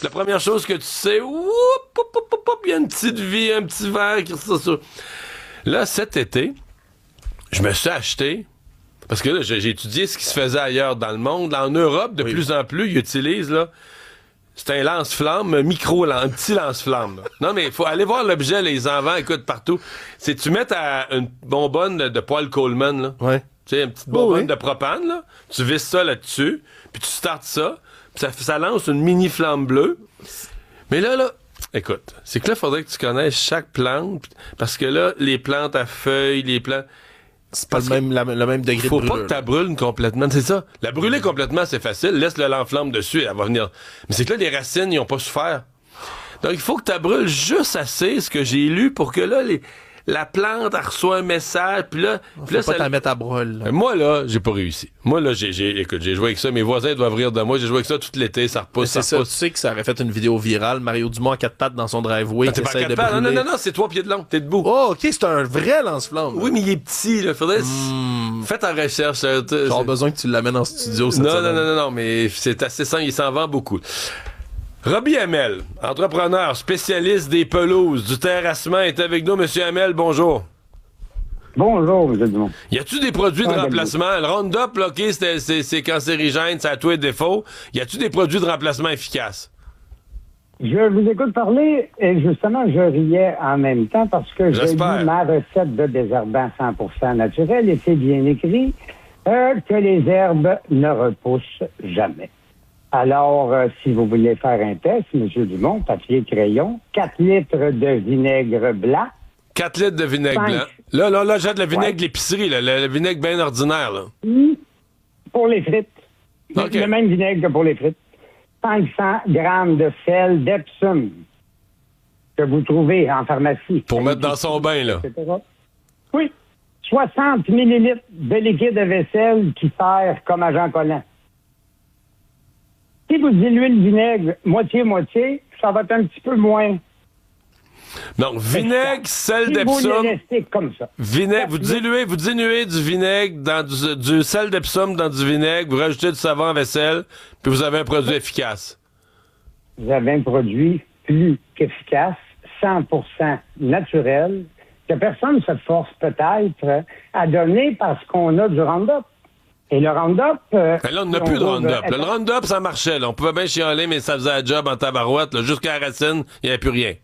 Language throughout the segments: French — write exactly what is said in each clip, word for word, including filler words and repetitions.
La première chose que tu sais, il y a une petite vie, un petit verre qui ressort sur... Là, cet été, je me suis acheté, parce que là, j'ai, j'ai étudié ce qui se faisait ailleurs dans le monde. En Europe, de oui. plus en plus, ils utilisent, là, c'est un lance-flamme, un micro, un petit lance-flamme. Là. Non, mais il faut aller voir l'objet, là, ils en vendent, écoute, partout. C'est tu mets ta, une bonbonne de, de poêle Coleman, là. Ouais. Tu sais, une petite bonbonne oh, oui. de propane, là. Tu visses ça là-dessus, puis tu startes ça, puis ça, ça lance une mini flamme bleue. Mais là, là, écoute, c'est que là, il faudrait que tu connaisses chaque plante, parce que là, les plantes à feuilles, les plantes... C'est pas le même, la, le même degré de brûlure. Faut pas que tu la brûles complètement, c'est ça. La brûler complètement, c'est facile. Laisse-le l'enflamme dessus, elle va venir. Mais c'est que là, les racines, ils n'ont pas souffert. Donc, il faut que tu la brûles juste assez, ce que j'ai lu, pour que là, les... la plante, elle reçoit un message, puis là... Faut puis là, pas ça... t'en mettre à brûle. Là. Moi, là, j'ai pas réussi. Moi, là, j'ai, j'ai, écoute, j'ai joué avec ça. Mes voisins doivent rire de moi. J'ai joué avec ça tout l'été. Ça repousse, ça c'est repousse. ça, tu sais que ça aurait fait une vidéo virale. Mario Dumont à quatre pattes dans son driveway. Ah, t'es pas à quatre pattes? Non, non, non, non, c'est trois pieds de long. T'es debout. Oh, OK, c'est un vrai lance-flamme. Oui, mais il est petit, là. Faudrait... Mmh. Fais ta recherche. J'aurais besoin que tu l'amènes en studio. Cette non, semaine. non, non, non, non, mais c'est assez simple. Il s'en vend beaucoup. Robbie Hamel, entrepreneur, spécialiste des pelouses, du terrassement, est avec nous. Monsieur Hamel, bonjour. Bonjour, M. Dumont. Y a-tu des produits de ah, remplacement? Le Roundup, là, OK, c'est, c'est, c'est cancérigène, ça a tous les défauts. Y a-tu des produits de remplacement efficaces? Je vous écoute parler et justement, je riais en même temps parce que J'espère. j'ai lu ma recette de désherbant cent pour cent naturel et c'est bien écrit euh, que les herbes ne repoussent jamais. Alors, euh, si vous voulez faire un test, M. Dumont, papier, crayon, quatre litres de vinaigre blanc. quatre litres de vinaigre cinq. Blanc. Là, là, là, j'ai de la vinaigre ouais. de l'épicerie, là, le, le vinaigre bien ordinaire, là. Mmh. Pour les frites. Okay. Le même vinaigre que pour les frites. cinq cents grammes de sel d'Epsom que vous trouvez en pharmacie. Pour mettre dans son bain, là. et cetera. Oui. soixante millilitres de liquide de vaisselle qui sert comme agent collant. Si vous diluez le vinaigre moitié-moitié, ça va être un petit peu moins. Donc, vinaigre, sel si d'Epsom. Vous le laissez comme ça. Vinaigre, vous diluez, vous diluez du vinaigre dans du, du sel d'Epsom dans du vinaigre, vous rajoutez du savon à vaisselle, puis vous avez un produit efficace. Vous avez un produit plus qu'efficace, cent pour cent naturel, que personne ne se force peut-être à donner parce qu'on a du Roundup. Et le Roundup... Euh, là, on n'a plus de Roundup. Là, le Roundup, ça marchait. Là. On pouvait bien chialer, mais ça faisait un job en tabarouette. Là. Jusqu'à la racine, il n'y avait plus rien.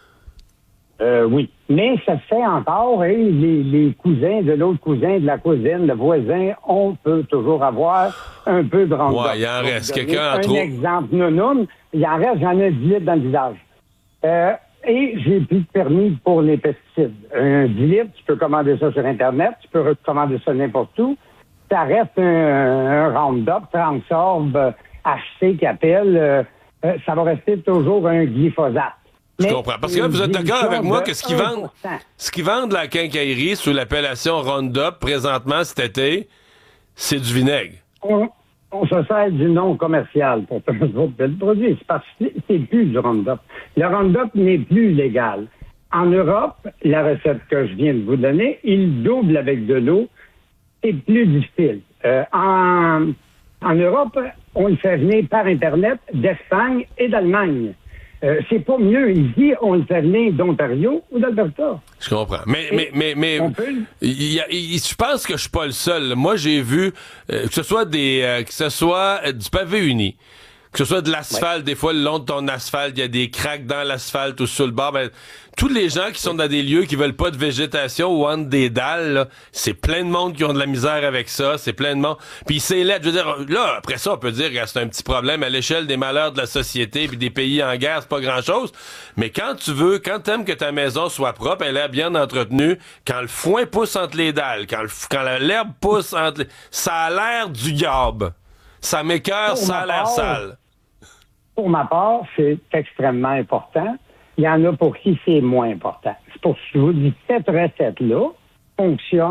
Euh, oui. Mais ça se fait encore, et les, les cousins de l'autre cousin, de la cousine, le voisin, on peut toujours avoir un peu de Roundup. Ouais, il en reste. Quelqu'un en un trop. Un exemple, non, non, il en reste, j'en ai dix litres dans le visage. Euh, et j'ai plus de permis pour les pesticides. Un dix litres, tu peux commander ça sur Internet, tu peux commander ça n'importe où. Ça reste un, un Roundup, Transsorb, H C qui appelle, euh, euh, ça va rester toujours un glyphosate. Je comprends. Parce que là, vous êtes d'accord avec moi que ce qu'ils vendent, ce qu'ils vendent la quincaillerie sous l'appellation Roundup présentement cet été, c'est du vinaigre. On, on se sert du nom commercial pour faire le produit. C'est parce que c'est plus du Roundup. Le Roundup n'est plus légal. En Europe, la recette que je viens de vous donner, il double avec de l'eau. C'est plus difficile. Euh, en, en Europe, on le fait venir par Internet d'Espagne et d'Allemagne. Euh, c'est pas mieux ici, on le fait venir d'Ontario ou d'Alberta. Je comprends. Mais, mais, mais, mais, il y a, il, je pense que je suis pas le seul. Moi, j'ai vu, euh, que ce soit des, euh, que ce soit euh, du pavé uni, que ce soit de l'asphalte, ouais. Des fois, le long de ton asphalte, il y a des craques dans l'asphalte ou sur le bord. Ben, tous les gens qui sont dans des lieux qui veulent pas de végétation ou entre des dalles, là, c'est plein de monde qui ont de la misère avec ça. C'est plein de monde. Puis c'est laid. Je veux dire, là, après ça, on peut dire que c'est un petit problème à l'échelle des malheurs de la société puis des pays en guerre, c'est pas grand-chose. Mais quand tu veux, quand t'aimes que ta maison soit propre, elle est bien entretenue, quand le foin pousse entre les dalles, quand, le, quand l'herbe pousse entre les... ça a l'air du garbe. Ça m'écoeure, ça a l'air sale. Pour ma part, c'est extrêmement important. Il y en a pour qui c'est moins important. C'est pour ça que je vous dis, cette recette-là fonctionne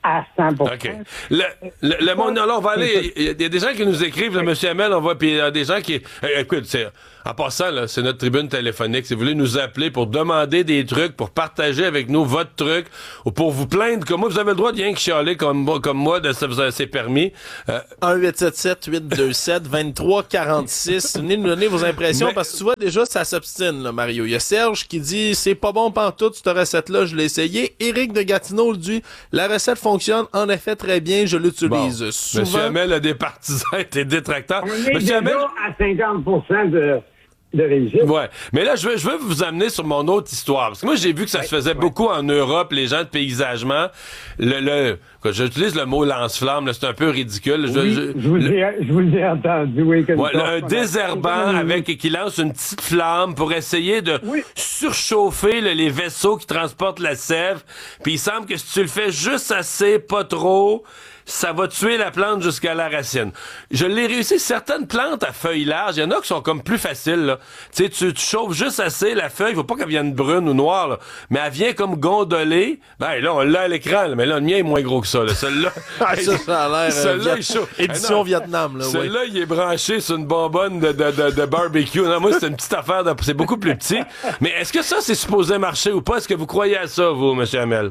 à cent pour cent. OK. Le, le, le monde, alors, on va aller. Il y, y a des gens qui nous écrivent, M. Hamel, on va, puis il y a des gens qui. Euh, écoute, c'est, en passant, là, c'est notre tribune téléphonique. Si vous voulez nous appeler pour demander des trucs, pour partager avec nous votre truc, ou pour vous plaindre comme moi, vous avez le droit de rien que chialer comme moi, comme moi de ça, c'est permis. Euh, un huit sept sept huit deux sept deux trois quatre six. Venez nous donner vos impressions, mais, parce que tu vois, déjà, ça s'obstine, là, Mario. Il y a Serge qui dit, c'est pas bon pantoute, cette recette-là, je l'ai essayé. Éric de Gatineau dit, la recette fonctionne en effet très bien, je l'utilise bon, souvent. M. Hamel a des partisans et des détracteurs. On est déjà Hamel... à cinquante pour cent de... de réussite. Ouais. Mais là, je veux, je veux vous amener sur mon autre histoire. Parce que moi, j'ai vu que ça ouais, se faisait ouais. beaucoup en Europe, les gens de paysagement. Le, le, quand j'utilise le mot lance-flamme, là, c'est un peu ridicule. Je, oui, je, je, vous le, ai, je vous l'ai entendu, oui. Ouais, là, un désherbant avec, qui lance une petite flamme pour essayer de oui. surchauffer là, les vaisseaux qui transportent la sève. Puis il semble que si tu le fais juste assez, pas trop, ça va tuer la plante jusqu'à la racine. Je l'ai réussi. Certaines plantes à feuilles larges, il y en a qui sont comme plus faciles, là. Tu sais, tu, tu chauffes juste assez la feuille, il faut pas qu'elle vienne brune ou noire, là, mais elle vient comme gondoler. Ben là, on l'a à l'écran, là, mais là, le mien est moins gros que ça, là. Celui-là, ça, ça a l'air, celui-là, euh, il chauffe. Édition hey, Vietnam, là, celui-là, oui. il est branché sur une bonbonne de, de, de, de barbecue. Non, moi, c'est une petite affaire, de, c'est beaucoup plus petit. Mais est-ce que ça, c'est supposé marcher ou pas? Est-ce que vous croyez à ça, vous, M. Hamel?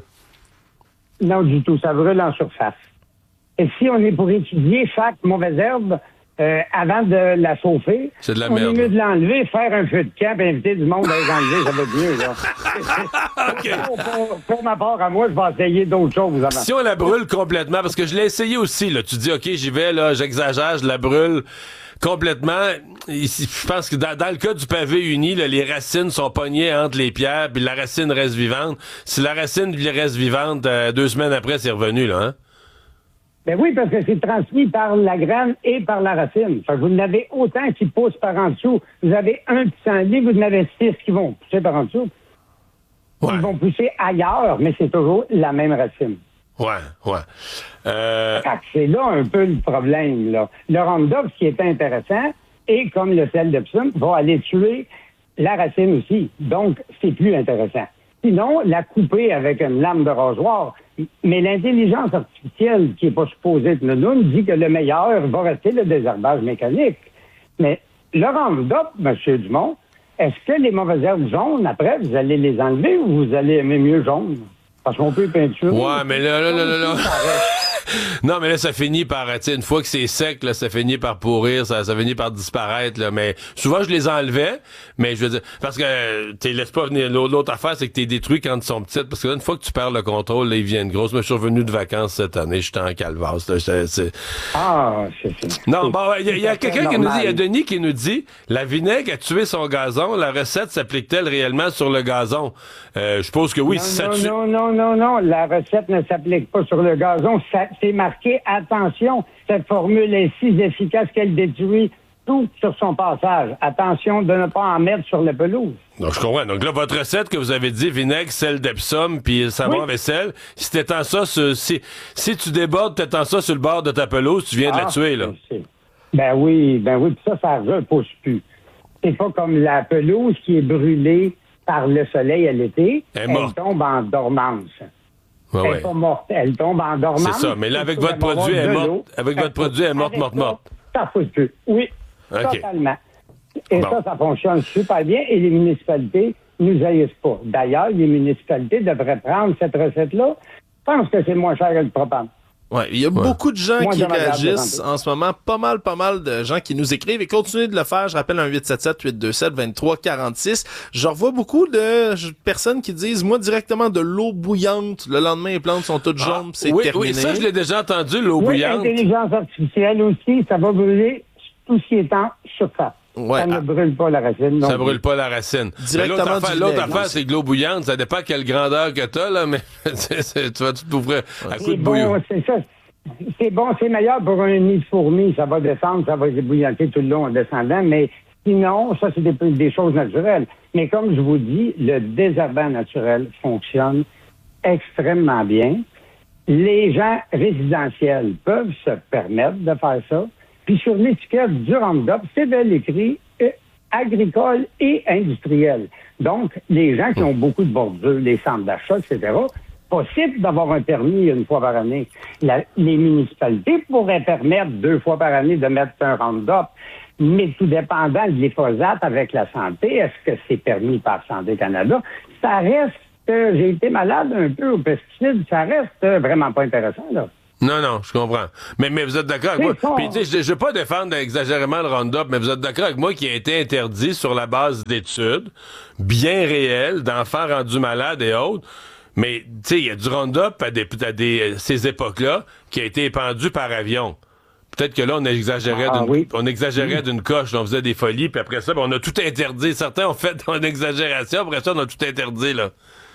Non, du tout. Ça brûle en surface. Et si on est pour étudier chaque mauvaise herbe euh, avant de la chauffer, c'est de la on merde. est mieux de l'enlever, faire un feu de camp et inviter du monde à les enlever, ça va être mieux. Là. Okay. Pour, pour, pour ma part à moi, je vais essayer d'autres choses avant. Si on la brûle complètement, parce que je l'ai essayé aussi, là, tu dis, OK, j'y vais, là, j'exagère, je la brûle complètement. Ici, je pense que dans, dans le cas du pavé uni, là, les racines sont pognées entre les pierres, puis la racine reste vivante. Si la racine reste vivante, euh, deux semaines après, c'est revenu, là, hein? Ben oui, parce que c'est transmis par la graine et par la racine. Fait que vous en avez autant qui poussent par en dessous. Vous avez un pissenlit, vous en avez six qui vont pousser par en dessous. Ouais. Ils vont pousser ailleurs, mais c'est toujours la même racine. Ouais, ouais. Euh... Fait que c'est là un peu le problème, là. Le Roundup, ce qui est intéressant, et comme le sel d'Epsom, va aller tuer la racine aussi. Donc, c'est plus intéressant. Sinon, la couper avec une lame de rasoir. Mais l'intelligence artificielle, qui n'est pas supposée être le nous, dit que le meilleur va rester le désherbage mécanique. Mais le Roundup, M. Dumont, est-ce que les mauvaises herbes jaunes, après, vous allez les enlever ou vous allez aimer mieux jaune? Parce qu'on peut peinturer. Ouais, mais là, là, là, là, là. Non, mais là, ça finit par, tu sais, une fois que c'est sec, là, ça finit par pourrir, ça, ça finit par disparaître, là. Mais souvent, je les enlevais, mais je veux dire, parce que tu laisses pas venir. L'autre affaire, c'est que t'es détruit quand ils sont petites, parce que là, une fois que tu perds le contrôle, là, ils viennent grosses. Moi, je suis revenu de vacances cette année, j'étais en calvasse, là. C'est, c'est... Ah, c'est ça. Non, bon, il y a, y a quelqu'un qui nous dit, il y a Denis qui nous dit, la vinaigre a tué son gazon, la recette s'applique-t-elle réellement sur le gazon? Euh, je suppose que oui, non, si ça non, tue. Non, non, non, non, la recette ne s'applique pas sur le gazon. Ça, c'est marqué, attention, cette formule est si efficace qu'elle détruit tout sur son passage. Attention de ne pas en mettre sur la pelouse. Donc, je comprends. Donc là, votre recette que vous avez dit, vinaigre, sel d'Epsom, puis savon à vaisselle, si t'étends ça, sur, si, si tu débordes, t'étends ça sur le bord de ta pelouse, tu viens ah, de la tuer, là. C'est... Ben oui, ben oui, puis ça, ça ne repousse plus. C'est pas comme la pelouse qui est brûlée par le soleil à l'été. Elle, elle tombe en dormance. Ouais, elle ouais. est pas morte, elle tombe en dormance. C'est ça, mais là, avec votre produit, elle est morte. Avec votre produit, elle est morte, morte, morte. Ça ne pousse plus. Oui, okay. Totalement. Et bon. ça, ça fonctionne super bien et les municipalités ne nous haïssent pas. D'ailleurs, les municipalités devraient prendre cette recette-là. Je pense que c'est moins cher que le propane. Ouais, il y a ouais. beaucoup de gens Moi, qui réagissent en ce moment, pas mal, pas mal de gens qui nous écrivent et continuez de le faire. Je rappelle un huit sept sept huit deux sept deux trois quatre six. Je revois beaucoup de personnes qui disent, moi, directement de l'eau bouillante. Le lendemain, les plantes sont toutes jaunes, ah, c'est oui, terminé. Oui, ça, je l'ai déjà entendu, l'eau oui, bouillante. L'intelligence artificielle aussi, ça va brûler tout ce qui est en surface. Ouais, ça ne ah, brûle pas la racine. Ça ne brûle pas la racine. Directement l'autre affaire, l'autre vinaigre, affaire c'est que l'eau bouillante, ça dépend quelle grandeur que tu as, là, mais c'est, c'est, tu vas tout t'ouvrir à coup de bon, bouillon. C'est ça. C'est bon, c'est meilleur pour un nid de fourmi. Ça va descendre, ça va ébouillanter tout le long en descendant, mais sinon, ça, c'est des, des choses naturelles. Mais comme je vous dis, le désherbant naturel fonctionne extrêmement bien. Les gens résidentiels peuvent se permettre de faire ça. Puis sur l'étiquette du Roundup, c'est bien écrit euh, agricole et industriel. Donc, les gens qui ont beaucoup de bordures, les centres d'achat, et cetera, possible d'avoir un permis une fois par année. La, les municipalités pourraient permettre deux fois par année de mettre un Roundup, mais tout dépendant du glyphosate avec la santé, est-ce que c'est permis par Santé Canada? Ça reste, euh, j'ai été malade un peu aux pesticides, ça reste euh, vraiment pas intéressant, là. Non, non, je comprends. Mais, mais vous êtes d'accord avec moi? Puis, tu sais, je ne veux pas défendre exagérément le Roundup, mais vous êtes d'accord avec moi qu'il a été interdit sur la base d'études bien réelles, d'enfants rendus malades et autres. Mais, tu sais, il y a du Roundup à, des, à des, ces époques-là qui a été épandu par avion. Peut-être que là, on exagérait ah, d'une, oui. on exagérait oui. d'une coche, on faisait des folies, puis après ça, ben, on a tout interdit. Certains ont fait une exagération, après ça, on a tout interdit, là.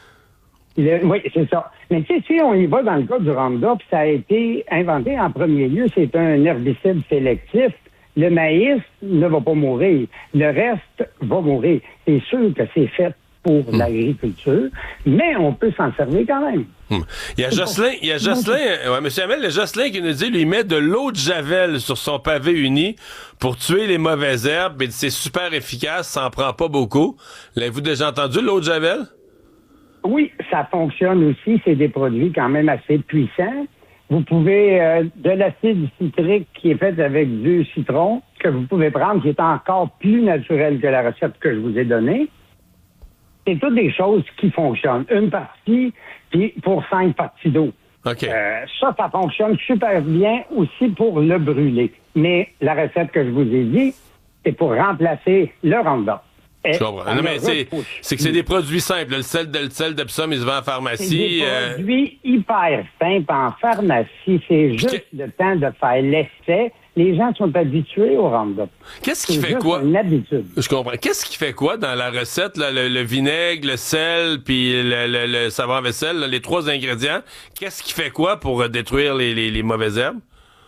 Le, oui, c'est ça. Mais tu sais, si on y va dans le cas du Roundup, ça a été inventé en premier lieu, c'est un herbicide sélectif. Le maïs ne va pas mourir. Le reste va mourir. C'est sûr que c'est fait pour mmh. l'agriculture, mais on peut s'en servir quand même. Mmh. Il y a Jocelyn, il y a Jocelyn, ouais, M. Hamel, il y a Jocelyn qui nous dit, lui, il met de l'eau de javel sur son pavé uni pour tuer les mauvaises herbes, et c'est super efficace, ça en prend pas beaucoup. L'avez-vous déjà entendu, l'eau de javel? Oui, ça fonctionne aussi. C'est des produits quand même assez puissants. Vous pouvez, euh, de l'acide citrique qui est fait avec du citron, que vous pouvez prendre, qui est encore plus naturel que la recette que je vous ai donnée. C'est toutes des choses qui fonctionnent. Une partie, puis pour cinq parties d'eau. Okay. Euh, ça, ça fonctionne super bien aussi pour le brûler. Mais la recette que je vous ai dit, c'est pour remplacer le Roundup. Je comprends. Non, mais c'est, c'est que c'est des produits simples. Le sel, de, le sel d'Epsom, il se vend en pharmacie. C'est des euh... produits hyper simples en pharmacie. C'est juste que... le temps de faire l'essai. Les gens sont habitués au Roundup. Qu'est-ce qui fait quoi? C'est une habitude. Je comprends. Qu'est-ce qui fait quoi dans la recette? Là, le, le vinaigre, le sel, puis le, le, le savon à vaisselle, là, les trois ingrédients. Qu'est-ce qui fait quoi pour détruire les, les, les mauvaises herbes?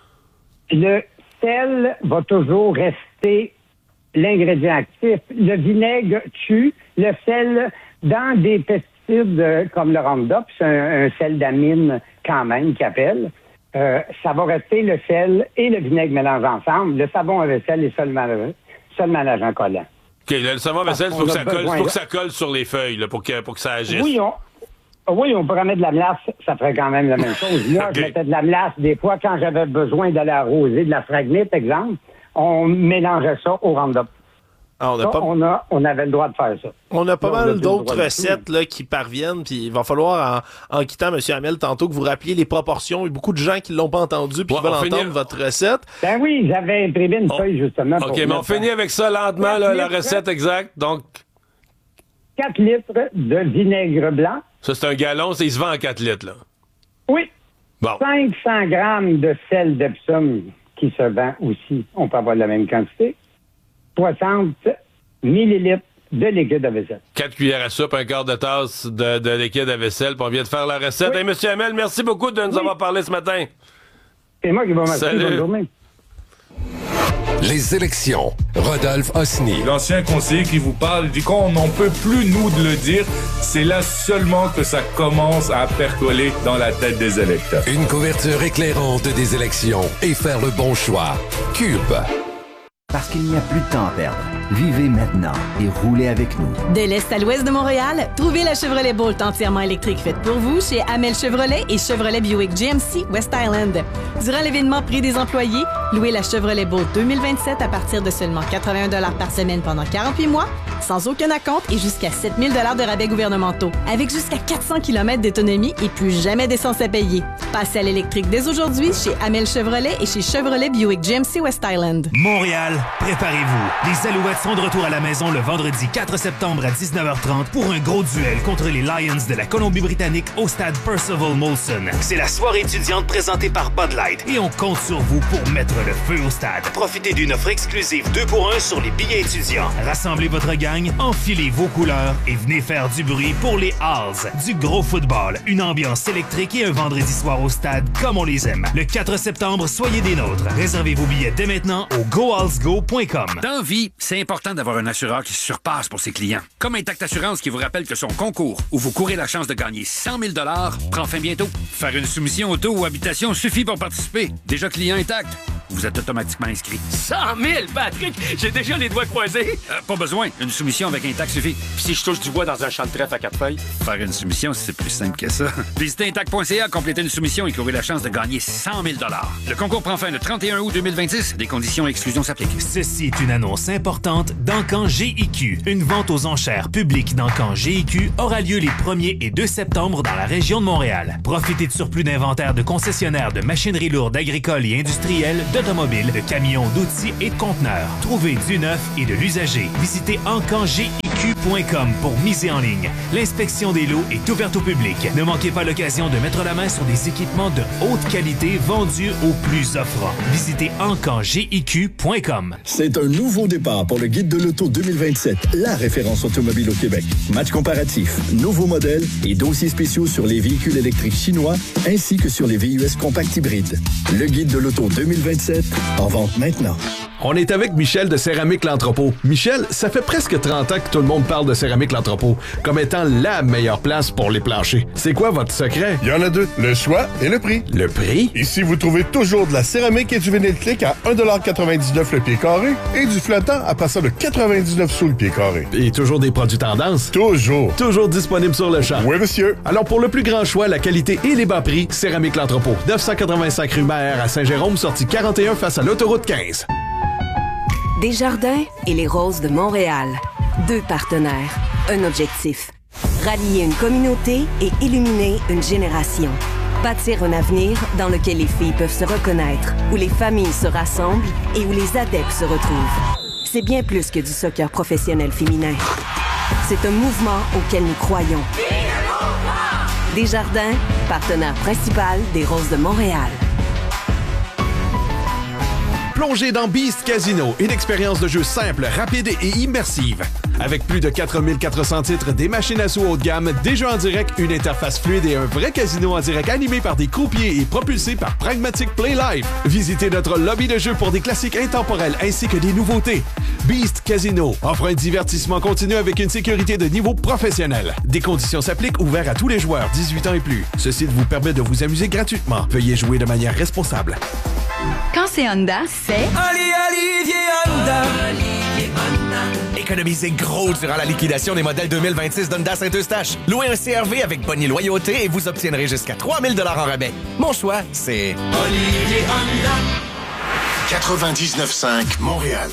Le sel va toujours rester l'ingrédient actif. Le vinaigre tue. Le sel, dans des pesticides euh, comme le Roundup, c'est un, un sel d'amine quand même qui appelle, euh, ça va rester le sel et le vinaigre mélangés ensemble. Le savon à vaisselle est seulement, seulement l'agent collant. OK, le savon à vaisselle, il faut, faut que ça colle sur les feuilles là, pour, que, pour que ça agisse. Oui, on, oui, on pourrait mettre de la melasse, ça ferait quand même la même chose. Moi, okay. Je mettais de la melasse des fois quand j'avais besoin d'aller arroser de la fragnite, exemple. On mélangeait ça au Roundup. Ah, on, a ça, pas... on, a, on avait le droit de faire ça. On a pas ça, mal on a d'autres recettes là, qui parviennent, puis il va falloir, en, en quittant M. Hamel tantôt, que vous rappeliez les proportions. Il y a beaucoup de gens qui l'ont pas entendu puis ouais, qui veulent entendre finit... votre recette. Ben oui, j'avais imprimé une on... feuille justement. OK, mais on finit avec ça lentement, là, la recette exacte. Donc, quatre litres de vinaigre blanc. Ça, c'est un gallon, ça, il se vend en quatre litres, là. Oui. Bon. cinq cents grammes de sel d'Epsom qui se vend aussi. On peut avoir la même quantité. soixante millilitres de liquide à vaisselle. Quatre cuillères à soupe, un quart de tasse de, de liquide à vaisselle, puis on vient de faire la recette. Oui. Hey, M. Hamel, merci beaucoup de nous oui. avoir parlé ce matin. C'est moi qui vous remercie. Bonne journée. Les élections. Rodolphe Osny. L'ancien conseiller qui vous parle dit qu'on n'en peut plus, nous, de le dire. C'est là seulement que ça commence à percoler dans la tête des électeurs. Une couverture éclairante des élections et faire le bon choix. Cube. Parce qu'il n'y a plus de temps à perdre. Vivez maintenant et roulez avec nous. De l'Est à l'Ouest de Montréal, trouvez la Chevrolet Bolt entièrement électrique faite pour vous chez Hamel Chevrolet et Chevrolet Buick G M C West Island. Durant l'événement Prix des employés, louez la Chevrolet Bolt deux mille vingt-sept à partir de seulement quatre-vingt-un dollars par semaine pendant quarante-huit mois, sans aucun acompte et jusqu'à sept mille dollars de rabais gouvernementaux, avec jusqu'à quatre cents kilomètres d'autonomie et plus jamais d'essence à payer. Passez à l'électrique dès aujourd'hui chez Hamel Chevrolet et chez Chevrolet Buick G M C West Island. Montréal, préparez-vous. Les Alouettes sont de retour à la maison le vendredi quatre septembre à dix-neuf heures trente pour un gros duel contre les Lions de la Colombie-Britannique au stade Percival Molson. C'est la soirée étudiante présentée par Bud Light et on compte sur vous pour mettre le feu au stade. Profitez d'une offre exclusive deux pour un sur les billets étudiants. Rassemblez votre gang, enfilez vos couleurs et venez faire du bruit pour les Halls. Du gros football, une ambiance électrique et un vendredi soir au stade comme on les aime. Le quatre septembre, soyez des nôtres. Réservez vos billets dès maintenant au go halls go point com. Dans la vie, c'est important d'avoir un assureur qui se surpasse pour ses clients. Comme Intact Assurance qui vous rappelle que son concours, où vous courez la chance de gagner cent mille dollars, prend fin bientôt. Faire une soumission auto ou habitation suffit pour participer. Déjà client Intact? vous êtes automatiquement inscrit. cent mille, Patrick! J'ai déjà les doigts croisés! Euh, pas besoin. Une soumission avec un tac suffit. Puis si je touche du bois dans un champ de trèfle à quatre feuilles? Faire une soumission, c'est plus simple que ça. Visitez intac point c a, complétez une soumission et courez la chance de gagner cent mille dollars. Le concours prend fin le trente et un août deux mille vingt-six. Des conditions et exclusions s'appliquent. Ceci est une annonce importante d'Encan G I Q. Une vente aux enchères publique d'Encan G I Q aura lieu les premier et deux septembre dans la région de Montréal. Profitez de surplus d'inventaire de concessionnaires de machinerie lourde agricole et industrielle, d'automobiles, de camions, d'outils et de conteneurs. Trouvez du neuf et de l'usager. Visitez encan g i q point com pour miser en ligne. L'inspection des lots est ouverte au public. Ne manquez pas l'occasion de mettre la main sur des équipements de haute qualité vendus au plus offrant. Visitez encan g i q point com. C'est un nouveau départ pour le Guide de l'auto deux mille vingt-sept, la référence automobile au Québec. Match comparatif, nouveaux modèles et dossiers spéciaux sur les véhicules électriques chinois ainsi que sur les V U S compacts hybrides. Le Guide de l'auto deux mille vingt-sept, en vente maintenant. On est avec Michel de Céramique L'Entrepôt. Michel, ça fait presque trente ans que tout le monde parle de Céramique L'Entrepôt comme étant la meilleure place pour les planchers. C'est quoi votre secret? Il y en a deux, le choix et le prix. Le prix? Ici, vous trouvez toujours de la céramique et du vinyle clic à un dollar quatre-vingt-dix-neuf le pied carré et du flottant à partir de quatre-vingt-dix-neuf sous le pied carré. Et toujours des produits tendance? Toujours. Toujours disponible sur le champ? Oui, monsieur. Alors, pour le plus grand choix, la qualité et les bas prix, Céramique L'Entrepôt. neuf cent quatre-vingt-cinq rue Maher à Saint-Jérôme, sortie quarante et un face à l'autoroute quinze. Desjardins et les Roses de Montréal. Deux partenaires, un objectif. Rallier une communauté et illuminer une génération. Bâtir un avenir dans lequel les filles peuvent se reconnaître, où les familles se rassemblent et où les adeptes se retrouvent. C'est bien plus que du soccer professionnel féminin. C'est un mouvement auquel nous croyons. Desjardins, partenaire principal des Roses de Montréal. Plongez dans Beast Casino, une expérience de jeu simple, rapide et immersive. Avec plus de quatre mille quatre cents titres, des machines à sous haut de gamme, des jeux en direct, une interface fluide et un vrai casino en direct animé par des croupiers et propulsé par Pragmatic Play Live. Visitez notre lobby de jeux pour des classiques intemporels ainsi que des nouveautés. Beast Casino offre un divertissement continu avec une sécurité de niveau professionnel. Des conditions s'appliquent, ouvert à tous les joueurs dix-huit ans et plus. Ce site vous permet de vous amuser gratuitement. Veuillez jouer de manière responsable. Quand c'est Honda, c'est... Ali Olivier Honda. Olivier Honda. Économisez gros durant la liquidation des modèles deux mille vingt-six d'Honda Saint-Eustache. Louez un C R V avec bonne loyauté et vous obtiendrez jusqu'à trois mille dollars en rabais. Mon choix, c'est... Olivier Honda. quatre-vingt-dix-neuf cinq Montréal.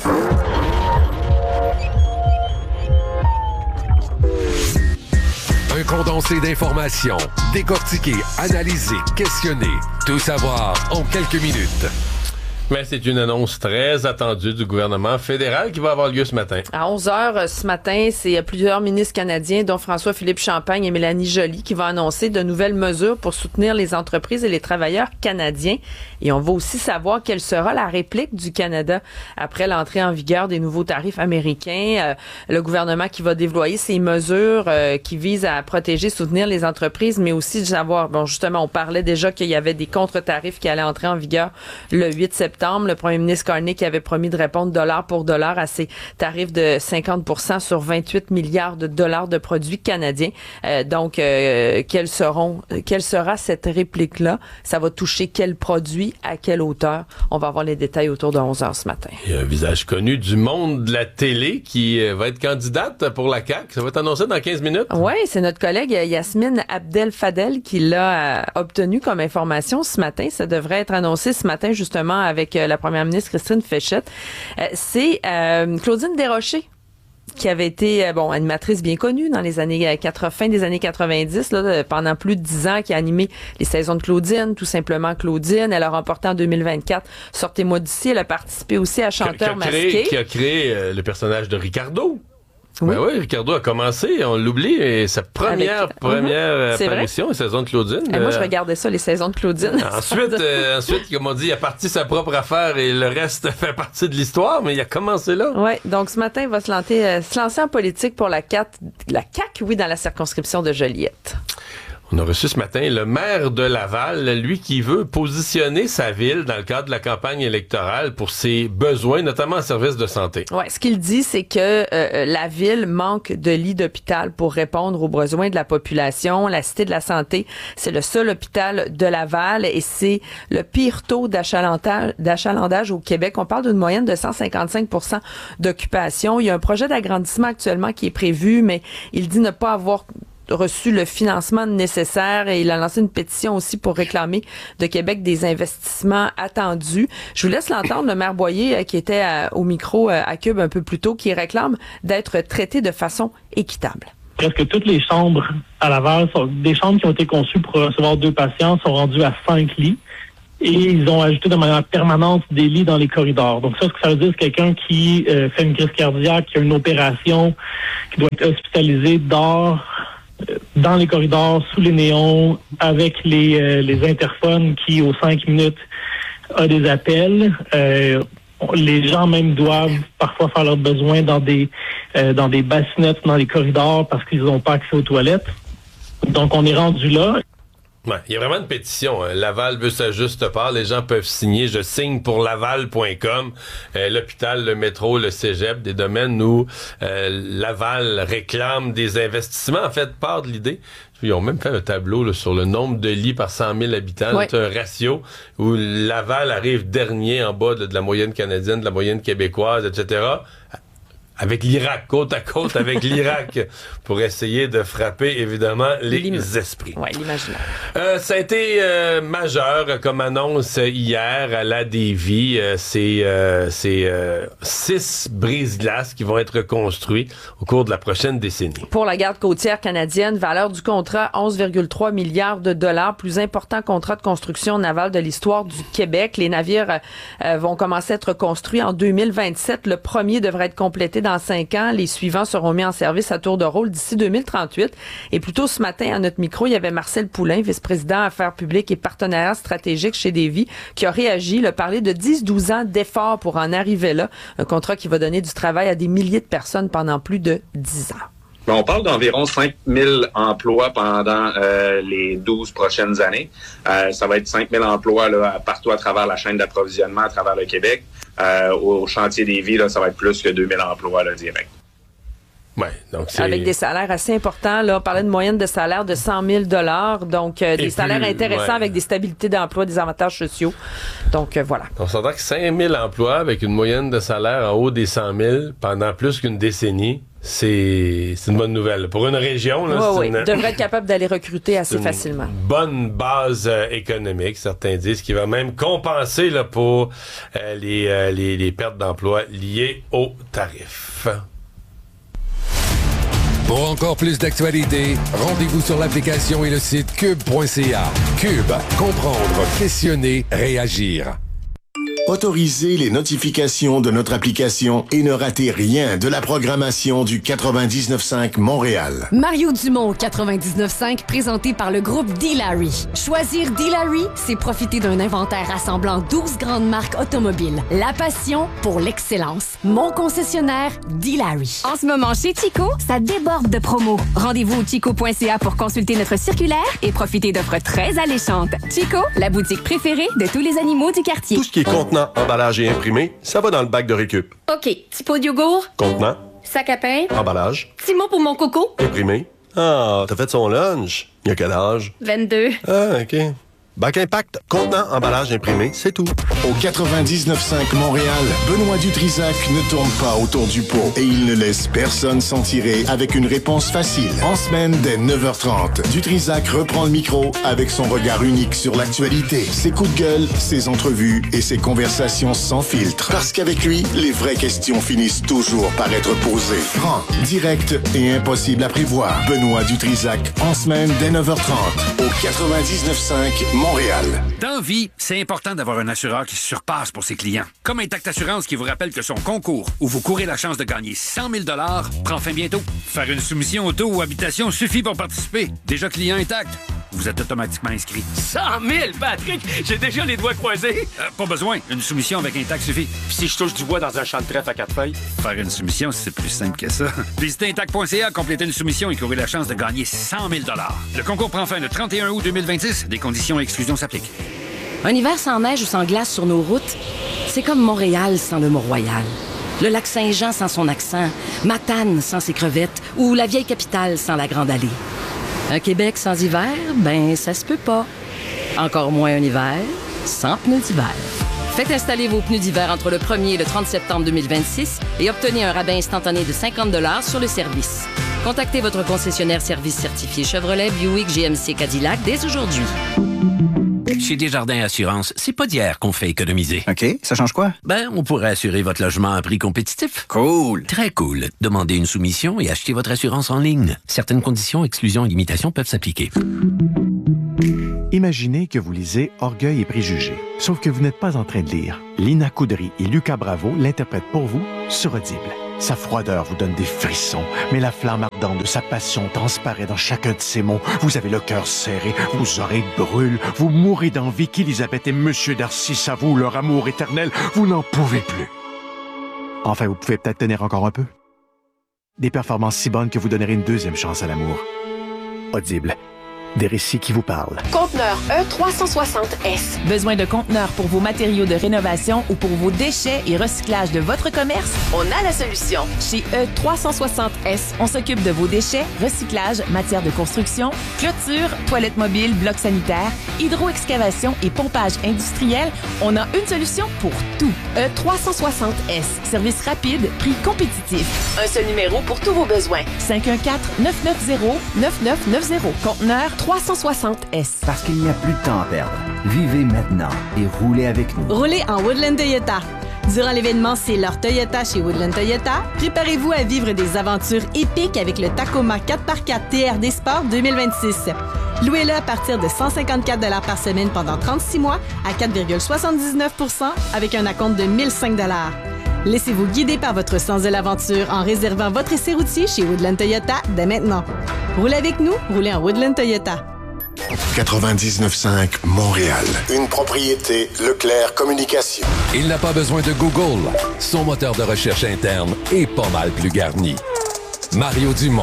Un condensé d'informations, décortiqué, analysé, questionné. Tout savoir en quelques minutes. Mais c'est une annonce très attendue du gouvernement fédéral qui va avoir lieu ce matin. À onze heures ce matin, c'est plusieurs ministres canadiens, dont François-Philippe Champagne et Mélanie Joly, qui vont annoncer de nouvelles mesures pour soutenir les entreprises et les travailleurs canadiens. Et on va aussi savoir quelle sera la réplique du Canada après l'entrée en vigueur des nouveaux tarifs américains. Euh, le gouvernement qui va déployer ces mesures euh, qui visent à protéger, soutenir les entreprises, mais aussi de savoir, bon, justement, on parlait déjà qu'il y avait des contre-tarifs qui allaient entrer en vigueur le huit septembre. Le premier ministre Carney qui avait promis de répondre dollar pour dollar à ces tarifs de cinquante pour cent sur vingt-huit milliards de dollars de produits canadiens. Euh, donc, euh, quels seront, quelle sera cette réplique-là? Ça va toucher quel produit, à quelle hauteur? On va avoir les détails autour de onze heures ce matin. Il y a un visage connu du monde de la télé qui va être candidate pour la C A Q. Ça va être annoncé dans quinze minutes. Oui, c'est notre collègue Yasmine Abdel-Fadel qui l'a euh, obtenu comme information ce matin. Ça devrait être annoncé ce matin justement avec la première ministre Christine Féchette. Euh, c'est euh, Claudine Desrochers qui avait été euh, bon animatrice bien connue dans les années quatre-vingts, fin des années quatre-vingt-dix, là, pendant plus de dix ans, qui a animé les saisons de Claudine, tout simplement Claudine. Elle a remporté en deux mille vingt-quatre Sortez-moi d'ici. Elle a participé aussi à Chanteur qui a créé, masqué. Qui a créé euh, le personnage de Ricardo. Oui. Ben oui, Ricardo a commencé, on l'oublie, et sa première Avec, première uh-huh. apparition, la saison de Claudine. Et euh, moi, je regardais ça, les saisons de Claudine. Ensuite, euh, ensuite, comme on dit, il a parti sa propre affaire et le reste fait partie de l'histoire, mais il a commencé là. Oui, donc ce matin, il va se lancer, euh, se lancer en politique pour la C A Q, la C A Q, oui, dans la circonscription de Joliette. On a reçu ce matin le maire de Laval, lui qui veut positionner sa ville dans le cadre de la campagne électorale pour ses besoins, notamment en services de santé. Ouais, ce qu'il dit, c'est que euh, la ville manque de lits d'hôpital pour répondre aux besoins de la population. La Cité de la Santé, c'est le seul hôpital de Laval et c'est le pire taux d'achalandage, d'achalandage au Québec. On parle d'une moyenne de cent cinquante-cinq pour cent d'occupation. Il y a un projet d'agrandissement actuellement qui est prévu, mais il dit ne pas avoir reçu le financement nécessaire et il a lancé une pétition aussi pour réclamer de Québec des investissements attendus. Je vous laisse l'entendre, le maire Boyer qui était à, au micro à Cube un peu plus tôt, qui réclame d'être traité de façon équitable. Presque toutes les chambres à Laval, sont des chambres qui ont été conçues pour recevoir deux patients, sont rendues à cinq lits. Et ils ont ajouté de manière permanente des lits dans les corridors. Donc ça, ce que ça veut dire, c'est quelqu'un qui euh, fait une crise cardiaque, qui a une opération, qui doit être hospitalisé, dort dans les corridors, sous les néons, avec les, euh, les interphones qui, aux cinq minutes, a des appels. Euh, les gens même doivent parfois faire leurs besoins dans des euh, dans des bassinettes, dans les corridors, parce qu'ils n'ont pas accès aux toilettes. Donc, on est rendu là. Ouais, il y a vraiment une pétition. Hein. Laval veut sa juste part. Les gens peuvent signer. Je signe pour laval point com. Euh, l'hôpital, le métro, le cégep, des domaines où euh, Laval réclame des investissements. En fait, part de l'idée. Ils ont même fait un tableau là, sur le nombre de lits par cent mille habitants. Ouais. C'est un ratio où Laval arrive dernier en bas de, de la moyenne canadienne, de la moyenne québécoise, et cetera, avec l'Irak, côte à côte avec l'Irak, pour essayer de frapper, évidemment, les L'im... esprits. Oui, l'imaginaire. Euh, ça a été euh, majeur comme annonce hier à la Davie. Euh, c'est euh, c'est euh, six brise-glaces qui vont être construits au cours de la prochaine décennie. Pour la garde côtière canadienne, valeur du contrat, onze virgule trois milliards de dollars, plus important contrat de construction navale de l'histoire du Québec. Les navires euh, vont commencer à être construits en deux mille vingt-sept. Le premier devrait être complété dans dans cinq ans. Les suivants seront mis en service à tour de rôle d'ici deux mille trente-huit. Et plus tôt ce matin, à notre micro, il y avait Marcel Poulain, vice-président affaires publiques et partenariat stratégique chez Davie, qui a réagi, il a parlé de dix douze ans d'efforts pour en arriver là. Un contrat qui va donner du travail à des milliers de personnes pendant plus de dix ans. On parle d'environ cinq mille emplois pendant euh, les douze prochaines années. Euh, ça va être cinq mille emplois là, partout à travers la chaîne d'approvisionnement, à travers le Québec. Euh, au chantier Davie, là, ça va être plus que deux mille emplois là, directs. Ouais, donc c'est... Avec des salaires assez importants. Là, on parlait de moyenne de salaire de cent mille dollars. Donc, euh, des plus, salaires intéressants ouais. avec des stabilités d'emploi, des avantages sociaux. Donc, euh, voilà. On s'entend que cinq mille emplois avec une moyenne de salaire en haut des cent mille pendant plus qu'une décennie, c'est, c'est une bonne nouvelle. Pour une région, là, oui, c'est oui. une... devrait être capable d'aller recruter assez une facilement. Bonne base euh, économique, certains disent, qui va même compenser là, pour euh, les, euh, les, les pertes d'emploi liées aux tarifs. Pour encore plus d'actualités, rendez-vous sur l'application et le site cube point c a. Cube, comprendre, questionner, réagir. Autorisez les notifications de notre application et ne ratez rien de la programmation du quatre-vingt-dix-neuf cinq Montréal. Mario Dumont, quatre-vingt-dix-neuf cinq, présenté par le groupe D-Larry. Choisir D-Larry, c'est profiter d'un inventaire rassemblant douze grandes marques automobiles. La passion pour l'excellence. Mon concessionnaire, D-Larry. En ce moment, chez Chico, ça déborde de promos. Rendez-vous au chico point c a pour consulter notre circulaire et profiter d'offres très alléchantes. Chico, la boutique préférée de tous les animaux du quartier. Tout ce qui est contenant, emballage et imprimé, ça va dans le bac de récup. OK. Petit pot de yogourt. Contenant. Sac à pain. Emballage. Petit mot pour mon coco. Imprimé. Ah, t'as fait son lunch. Il y a quel âge? vingt-deux. Ah, OK. Bac Impact, contenant, emballage imprimé, c'est tout. Au quatre-vingt-dix-neuf cinq Montréal, Benoît Dutrisac ne tourne pas autour du pot et il ne laisse personne s'en tirer avec une réponse facile. En semaine, dès neuf heures trente, Dutrisac reprend le micro avec son regard unique sur l'actualité, ses coups de gueule, ses entrevues et ses conversations sans filtre. Parce qu'avec lui, les vraies questions finissent toujours par être posées. Franc, direct et impossible à prévoir. Benoît Dutrisac, en semaine, dès neuf heures trente, au quatre-vingt-dix-neuf cinq Montréal. Dans vie, c'est important d'avoir un assureur qui surpasse pour ses clients. Comme Intact Assurance qui vous rappelle que son concours, où vous courez la chance de gagner cent mille dollars, prend fin bientôt. Faire une soumission auto ou habitation suffit pour participer. Déjà client Intact? Vous êtes automatiquement inscrit. cent mille, Patrick! J'ai déjà les doigts croisés. Euh, pas besoin. Une soumission avec Intact suffit. Puis si je touche du bois dans un champ de trèfle à quatre feuilles? Faire une soumission, c'est plus simple que ça. Visitez Intact point C A, complétez une soumission et courez la chance de gagner cent mille dollars. Le concours prend fin le trente et un août deux mille vingt-six. Des conditions et exclusions s'appliquent. Un hiver sans neige ou sans glace sur nos routes, c'est comme Montréal sans le Mont-Royal. Le lac Saint-Jean sans son accent, Matane sans ses crevettes ou la vieille capitale sans la Grande Allée. Un Québec sans hiver, ben ça se peut pas. Encore moins un hiver sans pneus d'hiver. Faites installer vos pneus d'hiver entre le premier et le trente septembre deux mille vingt-six et obtenez un rabais instantané de cinquante dollars sur le service. Contactez votre concessionnaire service certifié Chevrolet, Buick, G M C, Cadillac dès aujourd'hui. Chez Desjardins Assurance, c'est pas d'hier qu'on fait économiser. OK, ça change quoi? Ben, on pourrait assurer votre logement à un prix compétitif. Cool. Très cool. Demandez une soumission et achetez votre assurance en ligne. Certaines conditions, exclusions et limitations peuvent s'appliquer. Imaginez que vous lisez Orgueil et préjugés, sauf que vous n'êtes pas en train de lire. Lina Coudry et Lucas Bravo l'interprètent pour vous sur Audible. Sa froideur vous donne des frissons, mais la flamme ardente de sa passion transparaît dans chacun de ses mots. Vous avez le cœur serré, vos oreilles brûlent, vous mourrez d'envie qu'Élisabeth et Monsieur Darcy s'avouent leur amour éternel. Vous n'en pouvez plus. Enfin, vous pouvez peut-être tenir encore un peu. Des performances si bonnes que vous donnerez une deuxième chance à l'amour. Audible. Des récits qui vous parlent. Conteneur E trois cent soixante S. Besoin de conteneurs pour vos matériaux de rénovation ou pour vos déchets et recyclage de votre commerce? On a la solution. Chez E trois cent soixante S, on s'occupe de vos déchets, recyclage, matières de construction, clôture, toilettes mobiles, blocs sanitaires, hydro-excavation et pompage industriel. On a une solution pour tout. E trois cent soixante S. Service rapide, prix compétitif. Un seul numéro pour tous vos besoins. cinq un quatre, neuf neuf zéro, neuf neuf neuf zéro. Conteneur trois cent soixante S. Parce qu'il n'y a plus de temps à perdre. Vivez maintenant et roulez avec nous. Roulez en Woodland Toyota. Durant l'événement C'est leur Toyota chez Woodland Toyota, préparez-vous à vivre des aventures épiques avec le Tacoma quatre par quatre T R D Sport deux mille vingt-six. Louez-le à partir de cent cinquante-quatre dollars par semaine pendant trente-six mois à quatre virgule soixante-dix-neuf pour cent avec un acompte de mille cinq dollars. Laissez-vous guider par votre sens de l'aventure en réservant votre essai routier chez Woodland Toyota dès maintenant. Roulez avec nous, roulez en Woodland Toyota. quatre-vingt-dix-neuf cinq Montréal. Une propriété Leclerc Communication. Il n'a pas besoin de Google. Son moteur de recherche interne est pas mal plus garni. Mario Dumont.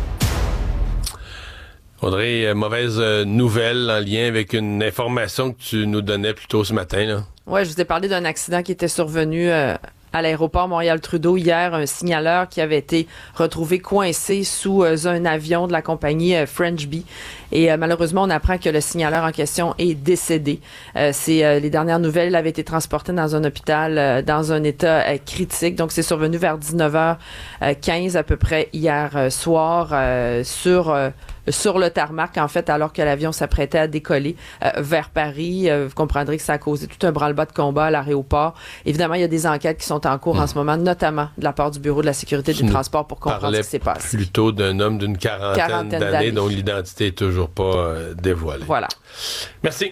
Audrey, mauvaise nouvelle en lien avec une information que tu nous donnais plus tôt ce matin, là. Ouais, je vous ai parlé d'un accident qui était survenu euh, à l'aéroport Montréal-Trudeau hier, un signaleur qui avait été retrouvé coincé sous euh, un avion de la compagnie euh, French Bee. Et euh, malheureusement, on apprend que le signaleur en question est décédé. Euh, c'est euh, les dernières nouvelles, il avait été transporté dans un hôpital euh, dans un état euh, critique. Donc, c'est survenu vers dix-neuf heures quinze à peu près hier euh, soir euh, sur euh, sur le tarmac, en fait, alors que l'avion s'apprêtait à décoller euh, vers Paris. Euh, vous comprendrez que ça a causé tout un branle-bas de combat à l'aéroport. Évidemment, il y a des enquêtes qui sont en cours mmh. en ce moment, notamment de la part du Bureau de la sécurité tu des transports pour comprendre ce qui s'est passé. Plutôt d'un homme d'une quarantaine, quarantaine d'années, d'années dont l'identité est toujours pas euh, dévoilée. Voilà. Merci.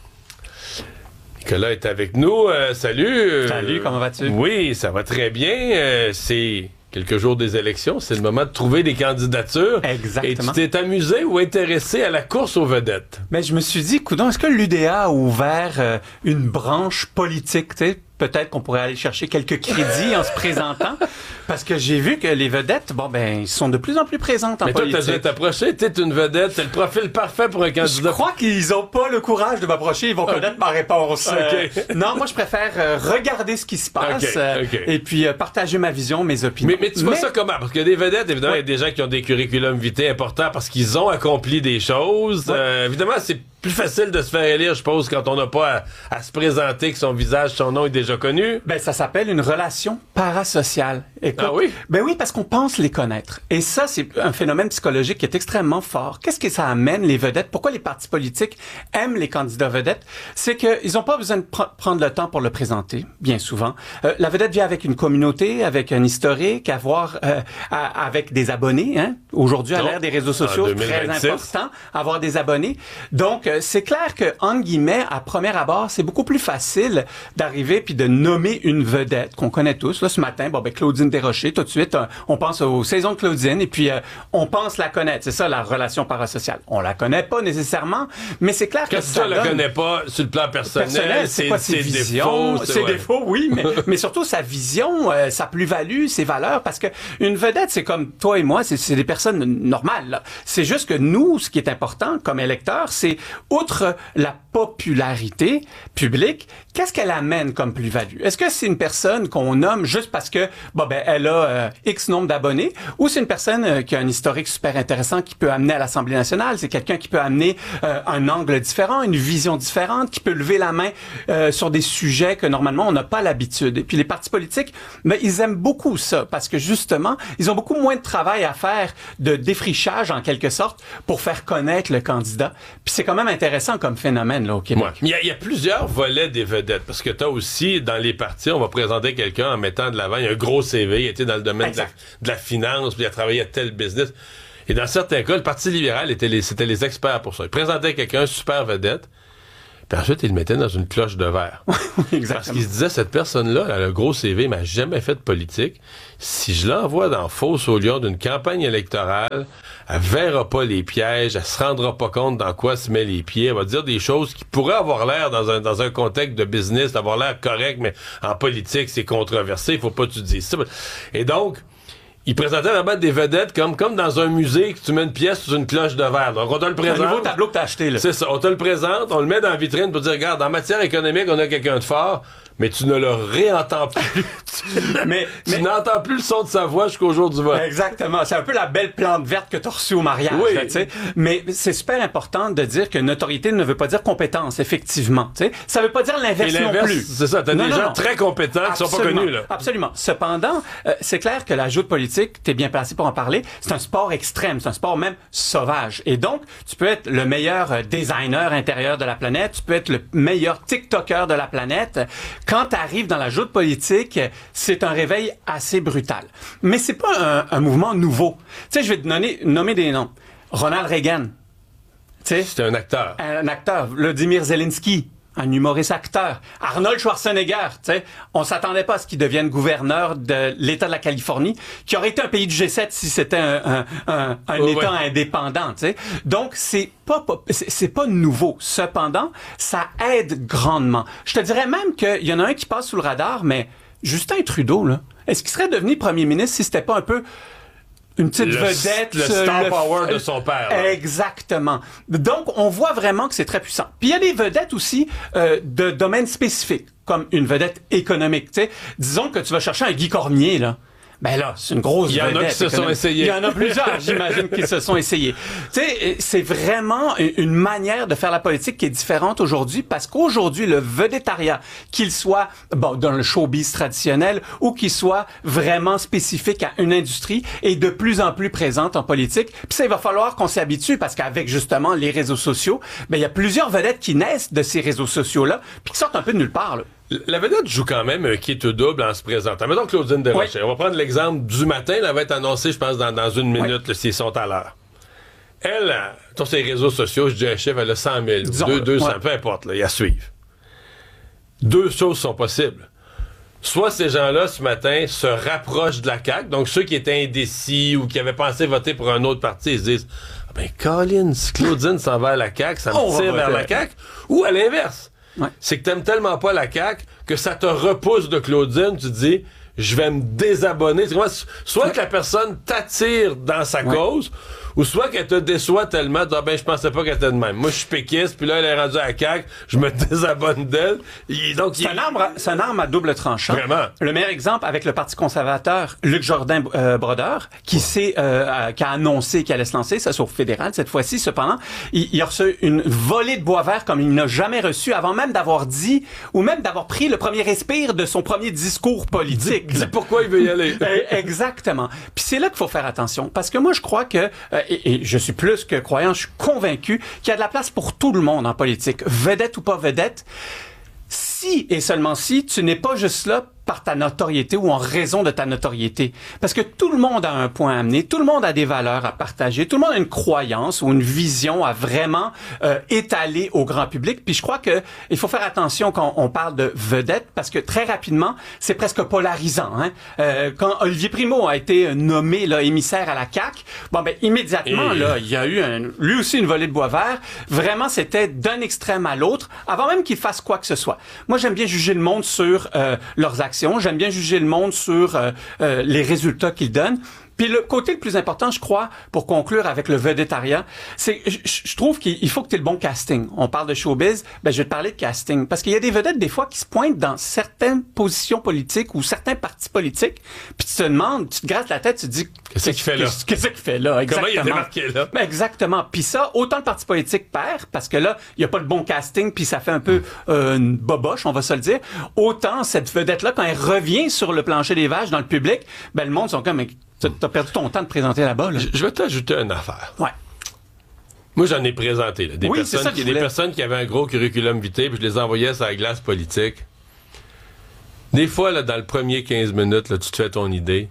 Nicolas est avec nous. Euh, salut. Salut, comment vas-tu? Oui, ça va très bien. Euh, c'est quelques jours des élections. C'est le moment de trouver des candidatures. Exactement. Et tu t'es amusé ou intéressé à la course aux vedettes? Mais je me suis dit, coudonc, est-ce que l'U D A a ouvert euh, une branche politique, tu sais? Peut-être qu'on pourrait aller chercher quelques crédits en se présentant. Parce que j'ai vu que les vedettes, bon, ben, ils sont de plus en plus présentes en Mais politique. Mais toi, t'as t'approché, t'es une vedette, t'es le profil parfait pour un candidat. Je crois qu'ils ont pas le courage de m'approcher, ils vont connaître okay. ma réponse. Okay. Euh, non, moi, je préfère euh, regarder ce qui se passe okay. Euh, okay. et puis euh, partager ma vision, mes opinions. Mais, mais tu vois mais... ça comment? Parce que des vedettes, évidemment, il ouais. y a des gens qui ont des curriculums vitae importants parce qu'ils ont accompli des choses. Ouais. Euh, évidemment, c'est plus facile de se faire élire, je suppose, quand on n'a pas à, à se présenter, que son visage, son nom est déjà connu. Ben, ça s'appelle une relation parasociale. Écoute, ah oui? Ben oui, parce qu'on pense les connaître. Et ça, c'est un phénomène psychologique qui est extrêmement fort. Qu'est-ce que ça amène, les vedettes? Pourquoi les partis politiques aiment les candidats vedettes? C'est qu'ils n'ont pas besoin de pr- prendre le temps pour le présenter, bien souvent. Euh, la vedette vient avec une communauté, avec un historique, avoir, euh, à, avec des abonnés. Hein? Aujourd'hui, à l'ère des réseaux sociaux, c'est très important, avoir des abonnés. Donc, euh, c'est clair que, entre guillemets, à premier abord, c'est beaucoup plus facile d'arriver puis de nommer une vedette qu'on connaît tous. Là, ce matin, bon, ben, Claudine Desrochers, tout de suite, euh, on pense aux saisons de Claudine et puis euh, on pense la connaître. C'est ça, la relation parasociale. On la connaît pas nécessairement, mais c'est clair que, que ça tu la connais pas sur le plan personnel, personnel c'est, c'est quoi ses visions, défauts, ses ouais. défauts, oui, mais, mais surtout sa vision, euh, sa plus-value, ses valeurs, parce que une vedette, c'est comme toi et moi, c'est, c'est des personnes normales, là. C'est juste que nous, ce qui est important comme électeurs, c'est, outre la popularité publique, qu'est-ce qu'elle amène comme plus-value? Est-ce que c'est une personne qu'on nomme juste parce que, bon, ben, elle a euh, X nombre d'abonnés, ou c'est une personne euh, qui a un historique super intéressant qui peut amener à l'Assemblée nationale, c'est quelqu'un qui peut amener euh, un angle différent, une vision différente, qui peut lever la main euh, sur des sujets que normalement on n'a pas l'habitude. Et puis les partis politiques, ben, ils aiment beaucoup ça, parce que justement, ils ont beaucoup moins de travail à faire, de défrichage en quelque sorte, pour faire connaître le candidat. Puis c'est quand même intéressant comme phénomène là au Québec. Ouais. Il y a, il y a plusieurs volets des vedettes, parce que tu as aussi, dans les partis, on va présenter quelqu'un en mettant de l'avant, il y a un gros C V, il était dans le domaine de la, de la finance, puis il a travaillé à tel business. Et dans certains cas, le Parti libéral, était les, c'était les experts pour ça. Ils présentaient quelqu'un, super vedette, puis ensuite, ils le mettaient dans une cloche de verre. Exactement. Parce qu'ils se disaient, cette personne-là, elle a le gros C V, mais elle n'a jamais fait de politique. Si je l'envoie dans Fosse au lion d'une campagne électorale, elle verra pas les pièges, elle se rendra pas compte dans quoi se met les pieds, elle va dire des choses qui pourraient avoir l'air dans un, dans un contexte de business, d'avoir l'air correct, mais en politique, c'est controversé, il faut pas que tu dises ça. Et donc, il présentait vraiment des vedettes comme, comme dans un musée que tu mets une pièce sous une cloche de verre. Donc, on te le présente. Un nouveau tableau que t'as acheté, là. C'est ça. On te le présente, on le met dans la vitrine pour dire, regarde, en matière économique, on a quelqu'un de fort, mais tu ne le réentends plus. mais, tu mais... n'entends plus le son de sa voix jusqu'au jour du vote. Exactement. C'est un peu la belle plante verte que tu as reçue au mariage. Oui. Là, t'sais. Mais c'est super important de dire que notoriété ne veut pas dire compétence, effectivement. T'sais. Ça veut pas dire l'inverse, Et l'inverse non plus. C'est ça. T'as non, des non, gens non. très compétents qui Absolument. sont pas connus. Là. Absolument. Cependant, euh, c'est clair que la joute politique, t'es bien placé pour en parler, c'est un sport extrême, c'est un sport même sauvage. Et donc, tu peux être le meilleur designer intérieur de la planète, tu peux être le meilleur TikToker de la planète. Quand tu arrives dans la joute politique, c'est un réveil assez brutal. Mais c'est pas un, un mouvement nouveau. Tu sais, je vais te donner, nommer des noms. Ronald Reagan. C'était un acteur. Un acteur. Vladimir Zelensky. Un humoriste acteur. Arnold Schwarzenegger, tu sais, on s'attendait pas à ce qu'il devienne gouverneur de l'État de la Californie, qui aurait été un pays du G sept si c'était un, un, un, un oh, État ouais. indépendant, tu sais. Donc, c'est pas, c'est, c'est pas nouveau. Cependant, ça aide grandement. Je te dirais même qu'il y en a un qui passe sous le radar, mais Justin Trudeau, là, est-ce qu'il serait devenu premier ministre si c'était pas un peu une petite le, vedette. Le star le, power de son père. Là. Exactement. Donc, on voit vraiment que c'est très puissant. Puis, il y a des vedettes aussi euh, de domaines spécifiques, comme une vedette économique. Tu sais, disons que tu vas chercher un Guy Cormier, là. Ben là, c'est une grosse vedette. Il y en a qui se sont essayés. Il y en a plusieurs, j'imagine, qui se sont essayés. Tu sais, c'est vraiment une manière de faire la politique qui est différente aujourd'hui, parce qu'aujourd'hui, le vedettariat, qu'il soit bon dans le showbiz traditionnel ou qu'il soit vraiment spécifique à une industrie, est de plus en plus présente en politique. Puis ça, il va falloir qu'on s'y habitue, parce qu'avec justement les réseaux sociaux, ben il y a plusieurs vedettes qui naissent de ces réseaux sociaux-là, puis qui sortent un peu de nulle part, là. La vedette joue quand même un quitte double en se présentant. Mettons Claudine Desrochers. Oui. On va prendre l'exemple du matin. Elle va être annoncée, je pense, dans, dans une minute, oui. là, s'ils sont à l'heure. Elle, sur ses réseaux sociaux, je dis un chiffre, elle a cent mille, deux, deux cents, ouais. peu importe, là, il y a suivre. Deux choses sont possibles. Soit ces gens-là, ce matin, se rapprochent de la C A Q, donc ceux qui étaient indécis ou qui avaient pensé voter pour un autre parti, ils se disent ah ben, Colin, si Claudine s'en va à la C A Q, ça me oh, tire vers la C A Q. Ou à l'inverse. Ouais. C'est que t'aimes tellement pas la C A Q que ça te repousse de Claudine, tu te dis je vais me désabonner. Soit ouais. que la personne t'attire dans sa ouais. cause, ou soit qu'elle te déçoit tellement, tu dis, ben, je pensais pas qu'elle était de même. Moi, je suis péquiste, puis là, elle est rendue à la C A Q, je me désabonne d'elle. Et donc, c'est, il... un arbre, c'est un arme à double tranchant. Vraiment. Le meilleur exemple, avec le Parti conservateur, Luc Jourdain euh, Brodeur, qui ouais. s'est, euh, qui a annoncé qu'il allait se lancer, ça, sauf fédéral, cette fois-ci, cependant, il, il a reçu une volée de bois vert comme il n'a jamais reçu, avant même d'avoir dit, ou même d'avoir pris le premier respire de son premier discours politique. Dis, dis pourquoi il veut y aller. Exactement. Puis c'est là qu'il faut faire attention, parce que moi, je crois que, euh, et, et je suis plus que croyant, je suis convaincu qu'il y a de la place pour tout le monde en politique, vedette ou pas vedette, si et seulement si tu n'es pas juste là par ta notoriété ou en raison de ta notoriété. Parce que tout le monde a un point à amener, tout le monde a des valeurs à partager, tout le monde a une croyance ou une vision à vraiment euh, étaler au grand public. Puis je crois que il faut faire attention quand on parle de vedette, parce que très rapidement, c'est presque polarisant. Hein? Euh, quand Olivier Primo a été nommé là, émissaire à la C A Q, bon ben immédiatement, Et... là, il y a eu un, lui aussi une volée de bois vert. Vraiment, c'était d'un extrême à l'autre, avant même qu'il fasse quoi que ce soit. Moi, j'aime bien juger le monde sur euh, leurs actions. J'aime bien juger le monde sur euh, euh, les résultats qu'ils donnent. Puis le côté le plus important, je crois, pour conclure avec le vedettariat, c'est je, je trouve qu'il faut que tu aies le bon casting. On parle de showbiz, ben je vais te parler de casting. Parce qu'il y a des vedettes, des fois, qui se pointent dans certaines positions politiques ou certains partis politiques, puis tu te demandes, tu te grattes la tête, tu te dis... Qu'est-ce qu'il fait là? Qu'est-ce qu'il fait là? Exactement. Comment il est démarqué là? Ben exactement. Puis ça, autant le parti politique perd, parce que là, il n'y a pas de bon casting, puis ça fait un peu euh, une boboche, on va se le dire. Autant cette vedette-là, quand elle revient sur le plancher des vaches dans le public, ben le monde sont comme... T'as perdu ton temps de présenter là-bas, là. Je vais t'ajouter une affaire. Ouais. Moi, j'en ai présenté, là. Des, oui, personnes, ça qui, des personnes qui avaient un gros curriculum vitae, puis je les envoyais sur la glace politique. Des fois, là, dans le premier quinze minutes, là, tu te fais ton idée.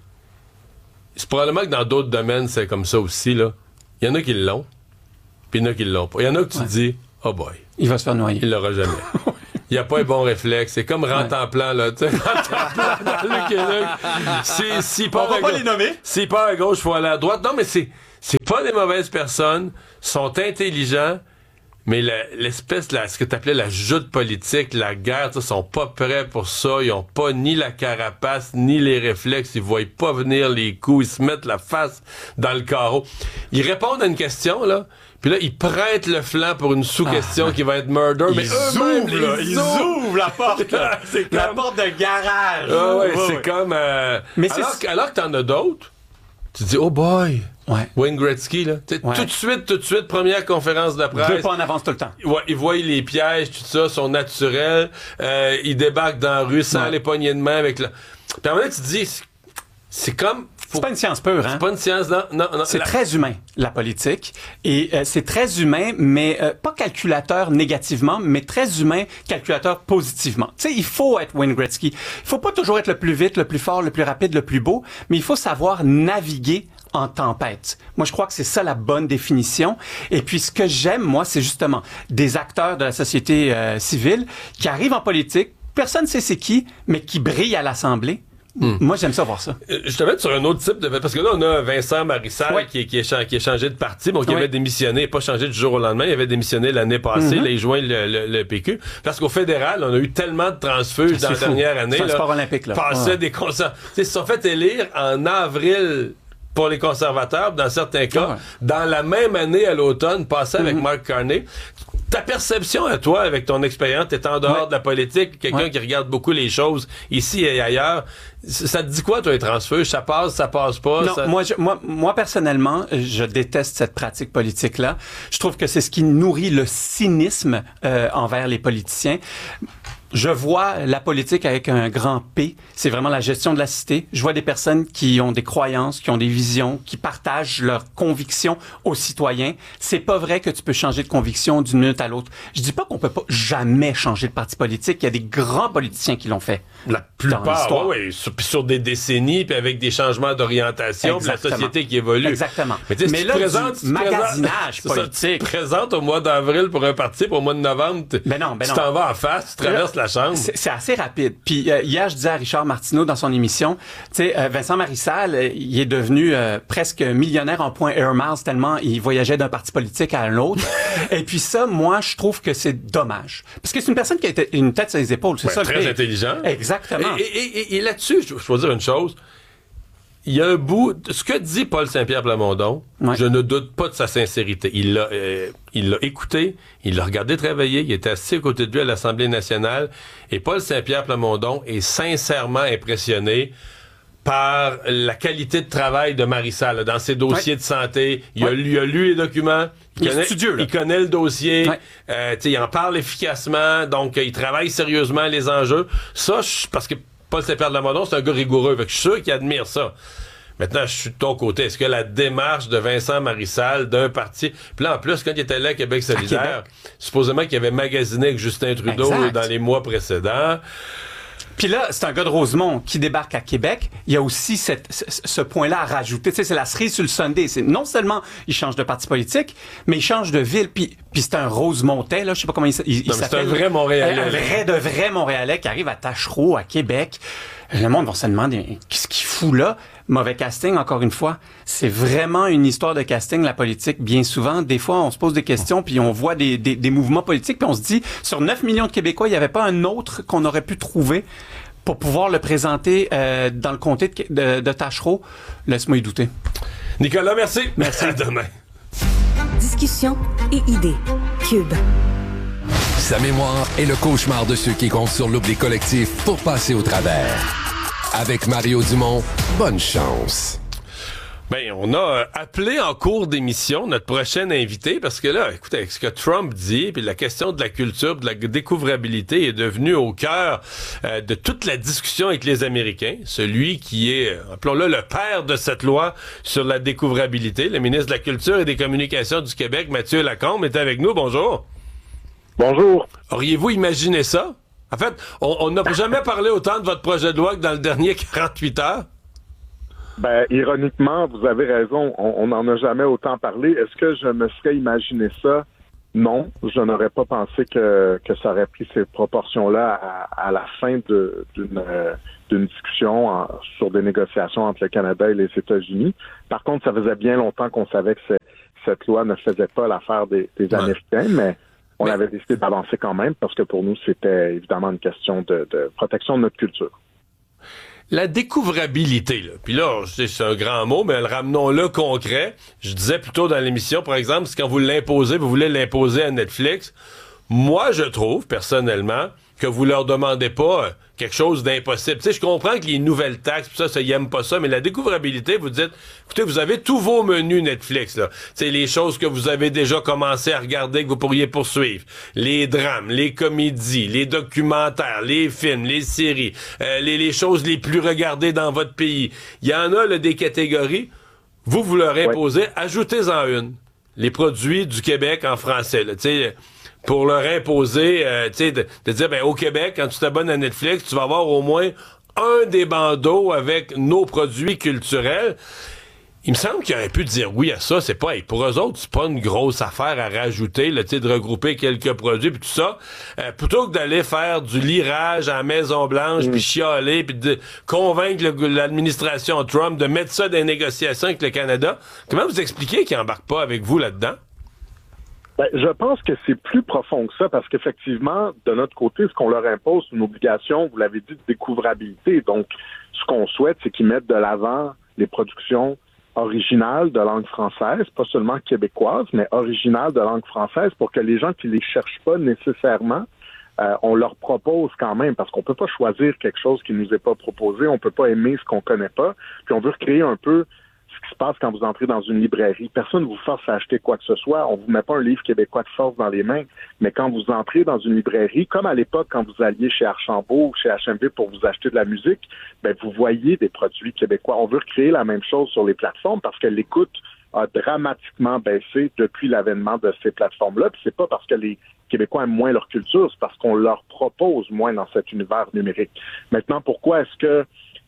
C'est probablement que dans d'autres domaines, c'est comme ça aussi, là. Il y en a qui l'ont, puis il y en a qui l'ont pas. Il y en a que tu ouais. te dis, oh boy. Il va se faire noyer. Il l'aura jamais. Il n'y a pas un bon réflexe. C'est comme rentre ouais. en plan, là. Tu sais, rentre en plan dans le Québec. C'est, s'il part On va pas les nommer. S'il part à gauche, il faut aller à droite. Non, mais c'est, c'est pas des mauvaises personnes. Sont intelligents. Mais la, l'espèce, là, ce que tu appelais la joute politique, la guerre, ils sont pas prêts pour ça. Ils ont pas ni la carapace, ni les réflexes. Ils voient pas venir les coups. Ils se mettent la face dans le carreau. Ils répondent à une question, là. Puis là, ils prêtent le flanc pour une sous-question ah, qui va être murder. Ils mais eux-mêmes, ouvrent, là, ils, ils ouvrent la porte. Là. C'est comme... La porte de garage. Ah ouais, ouais, c'est ouais. comme... Euh... Mais alors, c'est... alors que t'en as d'autres, tu te dis, oh boy, ouais. Wayne Gretzky, là. Ouais. Tout de suite, tout de suite, première conférence de presse. Deux pas en avance tout le temps. Ouais, ils voient les pièges, tout ça, sont naturels. Euh, ils débarquent dans la rue sans ouais. les poignées de main avec la... Puis à un moment, tu te dis, c'est comme... Faut... C'est pas une science pure, hein? C'est pas une science, non, non, non. C'est la... très humain, la politique. Et euh, c'est très humain, mais euh, pas calculateur négativement, mais très humain, calculateur positivement. Tu sais, il faut être Wayne Gretzky. Il faut pas toujours être le plus vite, le plus fort, le plus rapide, le plus beau, mais il faut savoir naviguer en tempête. Moi, je crois que c'est ça la bonne définition. Et puis, ce que j'aime, moi, c'est justement des acteurs de la société euh, civile qui arrivent en politique, personne ne sait c'est qui, mais qui brillent à l'Assemblée. Hmm. Moi, j'aime ça voir ça. Euh, je te mets sur un autre type de... Parce que là, on a Vincent Marissal ouais. qui, qui, est, qui est changé de parti, bon, qui ouais. avait démissionné, pas changé du jour au lendemain, il avait démissionné l'année passée, mm-hmm. là, il joint le, le, le P Q. Parce qu'au fédéral, on a eu tellement de transfuges dans la dernière année. C'est un là, sport olympique, là. Passaient ouais. des concerts. Ils se sont fait élire en avril pour les conservateurs, dans certains cas, ouais. dans la même année à l'automne, passé mm-hmm. avec Mark Carney. Ta perception à toi, avec ton expérience, t'es en dehors ouais. de la politique, quelqu'un ouais. qui regarde beaucoup les choses ici et ailleurs, ça te dit quoi, toi, les transfuges? Ça passe, ça passe pas? Non, ça... moi, je, moi, moi, personnellement, je déteste cette pratique politique-là. Je trouve que c'est ce qui nourrit le cynisme euh, envers les politiciens. Je vois la politique avec un grand P. C'est vraiment la gestion de la cité. Je vois des personnes qui ont des croyances, qui ont des visions, qui partagent leurs convictions aux citoyens. C'est pas vrai que tu peux changer de conviction d'une minute à l'autre. Je dis pas qu'on peut pas jamais changer de parti politique. Il y a des grands politiciens qui l'ont fait. La plupart, oui, oui. Sur, sur des décennies, puis avec des changements d'orientation, puis la société qui évolue. Exactement. Mais, tu sais, Mais si là, tu présentes, du magasinage présentes, politique. Ça, tu te présentes au mois d'avril pour un parti, pour au mois de novembre, ben non, ben tu non. t'en vas en face, tu traverses la chambre. C'est, c'est assez rapide. Puis euh, hier, je disais à Richard Martineau dans son émission, tu sais, euh, Vincent Marissal, euh, il est devenu euh, presque millionnaire en points Air Miles tellement il voyageait d'un parti politique à un autre. Et puis ça, moi, je trouve que c'est dommage. Parce que c'est une personne qui a une tête sur les épaules, c'est ouais, ça. Très le intelligent. Exactement. Et, et, et, et là-dessus, je, je dois dire une chose. Il y a un bout... Ce que dit Paul Saint-Pierre Plamondon, ouais. je ne doute pas de sa sincérité. Il l'a, euh, il l'a écouté, il l'a regardé travailler, il était assis à côté de lui à l'Assemblée nationale, et Paul Saint-Pierre Plamondon est sincèrement impressionné par la qualité de travail de Marissal, là, dans ses dossiers ouais. de santé. Il, ouais. a, il a lu les documents, il, il connaît, studieux, il connaît le dossier, ouais. euh, il en parle efficacement, donc euh, il travaille sérieusement les enjeux. Ça, je, parce que Paul Saint-Pierre Plamondon, c'est un gars rigoureux, fait que je suis sûr qu'il admire ça. Maintenant, je suis de ton côté. Est-ce que la démarche de Vincent Marissal d'un parti... Puis là, en plus, quand il était là à Québec solidaire, supposément qu'il avait magasiné avec Justin Trudeau exact. Dans les mois précédents... Puis là, c'est un gars de Rosemont qui débarque à Québec. Il y a aussi cette, ce, ce point-là à rajouter. Tu sais, c'est la cerise sur le sundae. C'est non seulement il change de parti politique, mais il change de ville. Puis, puis c'est un Rosemontais, là. Je sais pas comment il, il, il s'appelle. C'est un vrai Montréalais. Un vrai de vrai Montréalais qui arrive à Tachereau, à Québec. Le monde va se demander qu'est-ce qu'il fout là. Mauvais casting, encore une fois. C'est vraiment une histoire de casting, la politique. Bien souvent, des fois, on se pose des questions, puis on voit des, des, des mouvements politiques, puis on se dit, sur neuf millions de Québécois, il n'y avait pas un autre qu'on aurait pu trouver pour pouvoir le présenter euh, dans le comté de, de, de Tachereau. Laisse-moi y douter. Nicolas, merci. Merci. À demain. Discussion et idées. Cube. Sa mémoire est le cauchemar de ceux qui comptent sur l'oubli collectif pour passer au travers. Avec Mario Dumont, bonne chance. Ben, on a euh, appelé en cours d'émission notre prochain invité parce que là, écoutez, avec ce que Trump dit, puis la question de la culture, de la découvrabilité est devenue au cœur euh, de toute la discussion avec les Américains. Celui qui est, euh, appelons-le, le père de cette loi sur la découvrabilité, le ministre de la Culture et des Communications du Québec, Mathieu Lacombe, est avec nous. Bonjour. Bonjour. Auriez-vous imaginé ça? En fait, on n'a jamais parlé autant de votre projet de loi que dans le dernier quarante-huit heures. Ben, ironiquement, vous avez raison. On n'en a jamais autant parlé. Est-ce que je me serais imaginé ça? Non. Je n'aurais pas pensé que, que ça aurait pris ces proportions-là à, à la fin de, d'une, euh, d'une discussion en, sur des négociations entre le Canada et les États-Unis. Par contre, ça faisait bien longtemps qu'on savait que c'est, cette loi ne faisait pas l'affaire des, des ouais. Américains, mais on mais... avait décidé d'avancer quand même parce que pour nous, c'était évidemment une question de, de protection de notre culture. La découvrabilité, là. Puis là, je sais, c'est un grand mot, mais ramenons-le concret. Je disais plutôt dans l'émission, par exemple, c'est quand vous l'imposez, vous voulez l'imposer à Netflix. Moi, je trouve, personnellement, que vous leur demandez pas euh, quelque chose d'impossible. Tu sais, je comprends que les nouvelles taxes, ça, ça, ils aiment pas ça, mais la découvrabilité, vous dites, écoutez, vous avez tous vos menus Netflix, là. Tu sais, les choses que vous avez déjà commencé à regarder, que vous pourriez poursuivre. Les drames, les comédies, les documentaires, les films, les séries, euh, les, les choses les plus regardées dans votre pays. Il y en a, là, des catégories. Vous, vous leur imposez, ouais. Ajoutez-en une. Les produits du Québec en français, là, tu sais, pour leur imposer, euh, tu sais, de, de dire, ben, au Québec, quand tu t'abonnes à Netflix, tu vas avoir au moins un des bandeaux avec nos produits culturels. Il me semble qu'il aurait pu dire oui à ça. C'est pas, hey, pour eux autres, c'est pas une grosse affaire à rajouter, là, tu sais, de regrouper quelques produits puis tout ça. Euh, plutôt que d'aller faire du lirage à la Maison-Blanche, mmh. puis chialer, puis de convaincre le, l'administration Trump de mettre ça dans les négociations avec le Canada. Comment vous expliquez qu'ils embarquent pas avec vous là-dedans? Ben, je pense que c'est plus profond que ça parce qu'effectivement, de notre côté, ce qu'on leur impose, c'est une obligation, vous l'avez dit, de découvrabilité. Donc, ce qu'on souhaite, c'est qu'ils mettent de l'avant les productions originales de langue française, pas seulement québécoises, mais originales de langue française pour que les gens qui les cherchent pas nécessairement, euh, on leur propose quand même parce qu'on peut pas choisir quelque chose qui nous est pas proposé, on peut pas aimer ce qu'on connaît pas, puis on veut recréer un peu ce qui se passe quand vous entrez dans une librairie. Personne ne vous force à acheter quoi que ce soit. On vous met pas un livre québécois de force dans les mains. Mais quand vous entrez dans une librairie, comme à l'époque quand vous alliez chez Archambault ou chez H M V pour vous acheter de la musique, ben vous voyez des produits québécois. On veut recréer la même chose sur les plateformes parce que l'écoute a dramatiquement baissé depuis l'avènement de ces plateformes-là. Puis c'est pas parce que les Québécois aiment moins leur culture, c'est parce qu'on leur propose moins dans cet univers numérique. Maintenant, pourquoi est-ce que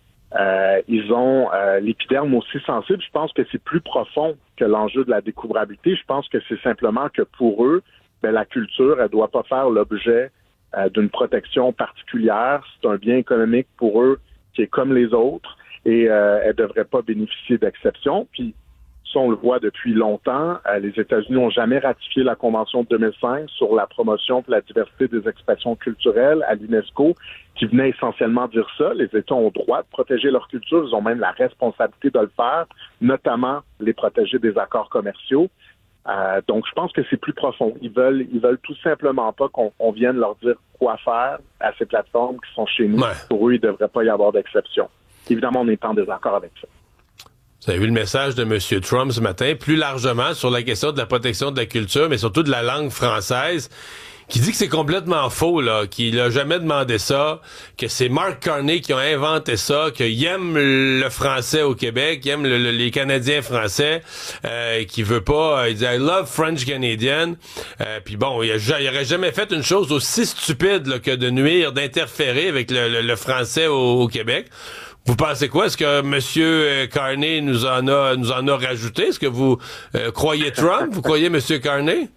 Euh, ils ont euh, l'épiderme aussi sensible? Je pense que c'est plus profond que l'enjeu de la découvrabilité. Je pense que c'est simplement que pour eux, ben, la culture, elle doit pas faire l'objet euh, d'une protection particulière. C'est un bien économique pour eux qui est comme les autres et euh, elle devrait pas bénéficier d'exceptions. Puis ça, on le voit depuis longtemps. Euh, les États-Unis n'ont jamais ratifié la Convention de deux mille cinq sur la promotion et la diversité des expressions culturelles à l'UNESCO, qui venait essentiellement dire ça. Les États ont le droit de protéger leur culture. Ils ont même la responsabilité de le faire, notamment les protéger des accords commerciaux. Euh, donc, je pense que c'est plus profond. Ils veulent, ils veulent tout simplement pas qu'on on vienne leur dire quoi faire à ces plateformes qui sont chez nous. Ouais. Pour eux, il ne devrait pas y avoir d'exception. Évidemment, on est en désaccord avec ça. Vous avez vu le message de M. Trump ce matin, plus largement sur la question de la protection de la culture, mais surtout de la langue française, qui dit que c'est complètement faux, là, qu'il a jamais demandé ça, que c'est Mark Carney qui a inventé ça, qu'il aime le français au Québec, qu'il aime le, le, les Canadiens français, euh, qu'il veut pas, euh, il dit « I love French Canadian euh, », puis bon, il, a, il aurait jamais fait une chose aussi stupide là, que de nuire, d'interférer avec le, le, le français au, au Québec. Vous pensez quoi? Est-ce que M. Carney nous en a nous en a rajouté? Est-ce que vous euh, croyez Trump? Vous croyez M. Carney?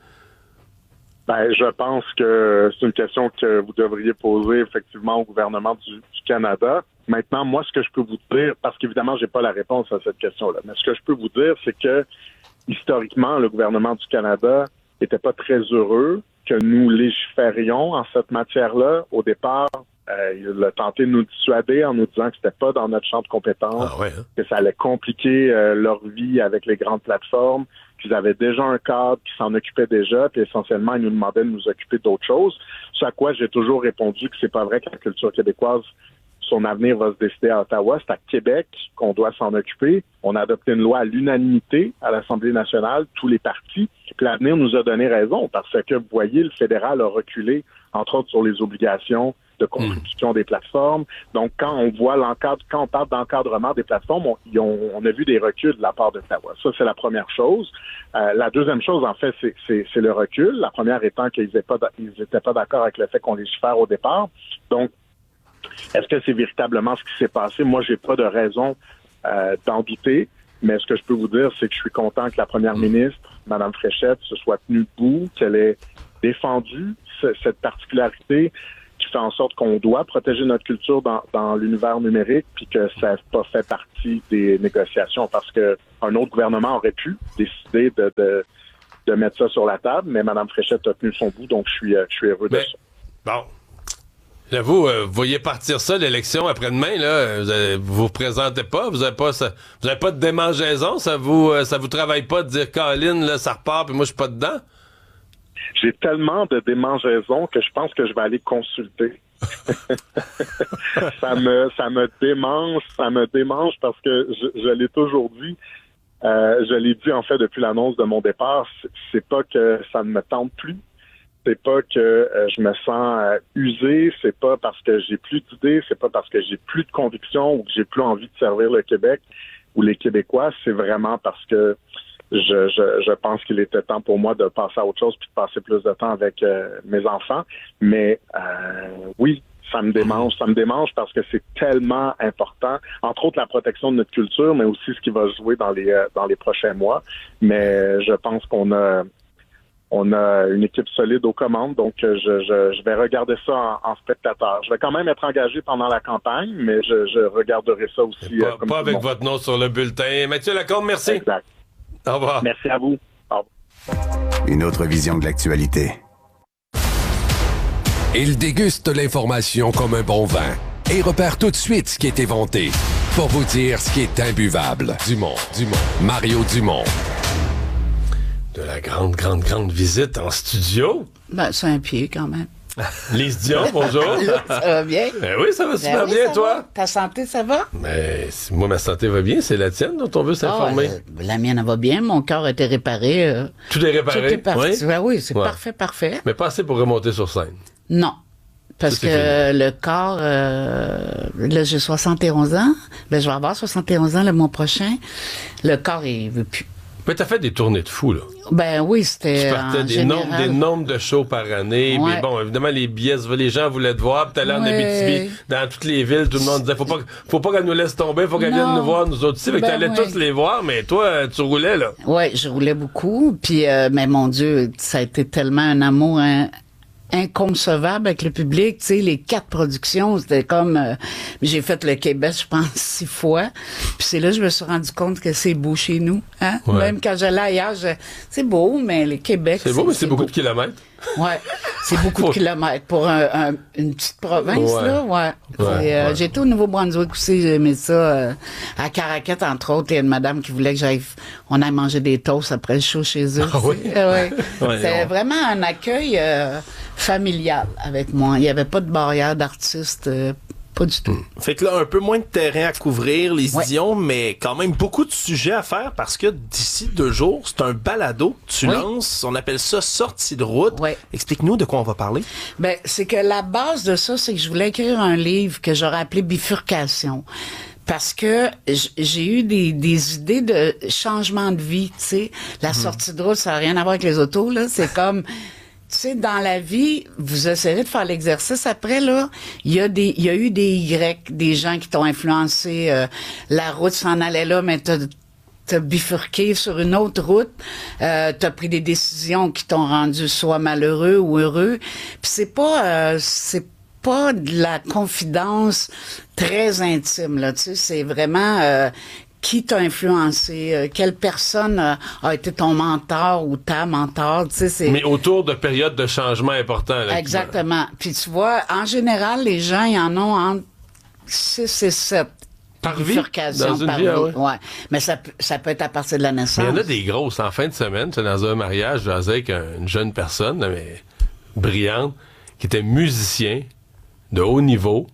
Ben, je pense que c'est une question que vous devriez poser effectivement au gouvernement du, du Canada. Maintenant, moi, ce que je peux vous dire, parce qu'évidemment, j'ai pas la réponse à cette question-là, mais ce que je peux vous dire, c'est que historiquement, le gouvernement du Canada était pas très heureux que nous légiférions en cette matière-là. Au départ, Euh, il a tenté de nous dissuader en nous disant que c'était pas dans notre champ de compétences, ah ouais, hein? que ça allait compliquer euh, leur vie avec les grandes plateformes, qu'ils avaient déjà un cadre qui s'en occupait déjà, puis essentiellement, ils nous demandaient de nous occuper d'autres choses. Ce à quoi j'ai toujours répondu que c'est pas vrai que la culture québécoise, son avenir va se décider à Ottawa. C'est à Québec qu'on doit s'en occuper. On a adopté une loi à l'unanimité à l'Assemblée nationale, tous les partis. Puis l'avenir nous a donné raison parce que, vous voyez, le fédéral a reculé, entre autres, sur les obligations de contribution mmh. des plateformes. Donc, quand on voit l'encadre, quand on parle d'encadrement des plateformes, on, on, on a vu des reculs de la part d'Ottawa. Ça, c'est la première chose. Euh, la deuxième chose, en fait, c'est, c'est, c'est le recul. La première étant qu'ils n'étaient pas, ils étaient pas d'accord avec le fait qu'on légifère au départ. Donc, est-ce que c'est véritablement ce qui s'est passé? Moi, j'ai pas de raison euh, d'en douter. Mais ce que je peux vous dire, c'est que je suis content que la première ministre, Mme Fréchette, se soit tenue debout, qu'elle ait défendu ce, cette particularité qui fait en sorte qu'on doit protéger notre culture dans, dans l'univers numérique, puis que ça n'a pas fait partie des négociations, parce que un autre gouvernement aurait pu décider de, de, de mettre ça sur la table, mais Mme Fréchette a tenu son bout, donc je suis, je suis heureux mais, de ça. Bon. J'avoue, euh, vous voyez partir ça, l'élection après-demain, là, vous ne vous, vous présentez pas, vous n'avez pas, ça, vous avez pas de démangeaison, ça vous, euh, ça vous travaille pas de dire, Colin, là, ça repart, puis moi, je suis pas dedans? J'ai tellement de démangeaisons que je pense que je vais aller consulter. ça me ça me démange, ça me démange parce que je, je l'ai toujours dit. Euh, je l'ai dit en fait depuis l'annonce de mon départ. C'est, c'est pas que ça ne me tente plus. C'est pas que euh, je me sens euh, usé. C'est pas parce que j'ai plus d'idées. C'est pas parce que j'ai plus de conviction ou que j'ai plus envie de servir le Québec ou les Québécois. C'est vraiment parce que Je, je, je pense qu'il était temps pour moi de passer à autre chose puis de passer plus de temps avec euh, mes enfants. Mais euh, oui, ça me démange. Ça me démange parce que c'est tellement important. Entre autres, la protection de notre culture, mais aussi ce qui va se jouer dans les euh, dans les prochains mois. Mais je pense qu'on a on a une équipe solide aux commandes, donc je, je, je vais regarder ça en, en spectateur. Je vais quand même être engagé pendant la campagne, mais je, je regarderai ça aussi. Pas, euh, comme pas avec votre nom sur le bulletin. Mathieu Lacombe, merci. Exact. Au revoir. Merci à vous. Au revoir. Une autre vision de l'actualité. Il déguste l'information comme un bon vin et repère tout de suite ce qui est éventé pour vous dire ce qui est imbuvable. Dumont, Dumont, Mario Dumont. De la grande, grande, grande visite en studio. Ben, c'est un pied quand même. Lise Dion, bonjour. Ça va bien? Ben oui, ça va super ben oui, bien, toi? Va. Ta santé, ça va? Ben, moi, ma santé va bien. C'est la tienne dont on veut s'informer. Oh, euh, la mienne, elle va bien. Mon corps a été réparé. Euh, tout est réparé? Tout est parti. Oui, ben oui c'est ouais. parfait, parfait. Mais pas assez pour remonter sur scène. Non. Parce ça, que fini. Le corps, euh, là, j'ai soixante et onze ans. Ben, je vais avoir soixante et onze ans le mois prochain. Le corps, il veut plus. Mais t'as fait des tournées de fous, là. Ben oui, c'était Tu partais des nombres, des nombres de shows par année. Ouais. Mais bon, évidemment, les billets, les gens voulaient te voir. Puis t'allais ouais. en Abitibi, dans toutes les villes, tout le monde disait, faut pas, faut pas qu'elle nous laisse tomber, faut qu'elle vienne nous voir, nous autres aussi. Fait que ben t'allais ouais. tous les voir, mais toi, tu roulais, là. Oui, je roulais beaucoup. Puis, euh, mais mon Dieu, ça a été tellement un amour, hein, inconcevable avec le public, tu sais, les quatre productions, c'était comme, euh, j'ai fait le Québec, je pense, six fois, puis c'est là que je me suis rendu compte que c'est beau chez nous, hein, ouais. Même quand j'allais ailleurs, je, c'est beau, mais le Québec, c'est, c'est beau, mais c'est, c'est beaucoup beau. de kilomètres. Ouais, c'est beaucoup de kilomètres pour un, un, une petite province, ouais. là, ouais. ouais, euh, ouais. J'étais au Nouveau-Brunswick aussi, j'ai aimé ça, euh, à Caraquette, entre autres, il y a une madame qui voulait que j'aille, on aille manger des toasts après le show chez eux. Ah oui? Euh, ouais. ouais, c'est ouais. vraiment un accueil euh, familial avec moi. Il n'y avait pas de barrière d'artistes. Euh, Pas du tout. Fait que là, un peu moins de terrain à couvrir, les Ouais. idiots, mais quand même beaucoup de sujets à faire parce que d'ici deux jours, c'est un balado que tu Oui. lances. On appelle ça sortie de route. Ouais. Explique-nous de quoi on va parler. Ben, c'est que la base de ça, c'est que je voulais écrire un livre que j'aurais appelé Bifurcation. Parce que j- j'ai eu des, des idées de changement de vie, tu sais. La sortie de route, ça n'a rien à voir avec les autos, là. C'est comme... Tu sais, dans la vie, vous essayerez de faire l'exercice après, là. Il y a des, il y a eu des Y, des gens qui t'ont influencé. Euh, la route s'en allait là, mais t'as, t'as bifurqué sur une autre route. Euh, t'as pris des décisions qui t'ont rendu soit malheureux ou heureux. Puis c'est pas, euh, c'est pas de la confidence très intime, là. Tu sais, c'est vraiment... Euh, qui t'a influencé, euh, quelle personne euh, a été ton mentor ou ta mentor, tu sais, c'est... Mais autour de périodes de changement importants. Là, Exactement. Puis tu vois, en général, les gens, ils en ont entre six et sept. Par vie? Bifurcations Dans une par vie, ah ouais. ouais. Mais ça, peut- ça peut être à partir de la naissance. Mais il y en a des grosses. En fin de semaine, j'étais dans un mariage, je jasais avec un- une jeune personne, là, mais brillante, qui était musicien de haut niveau,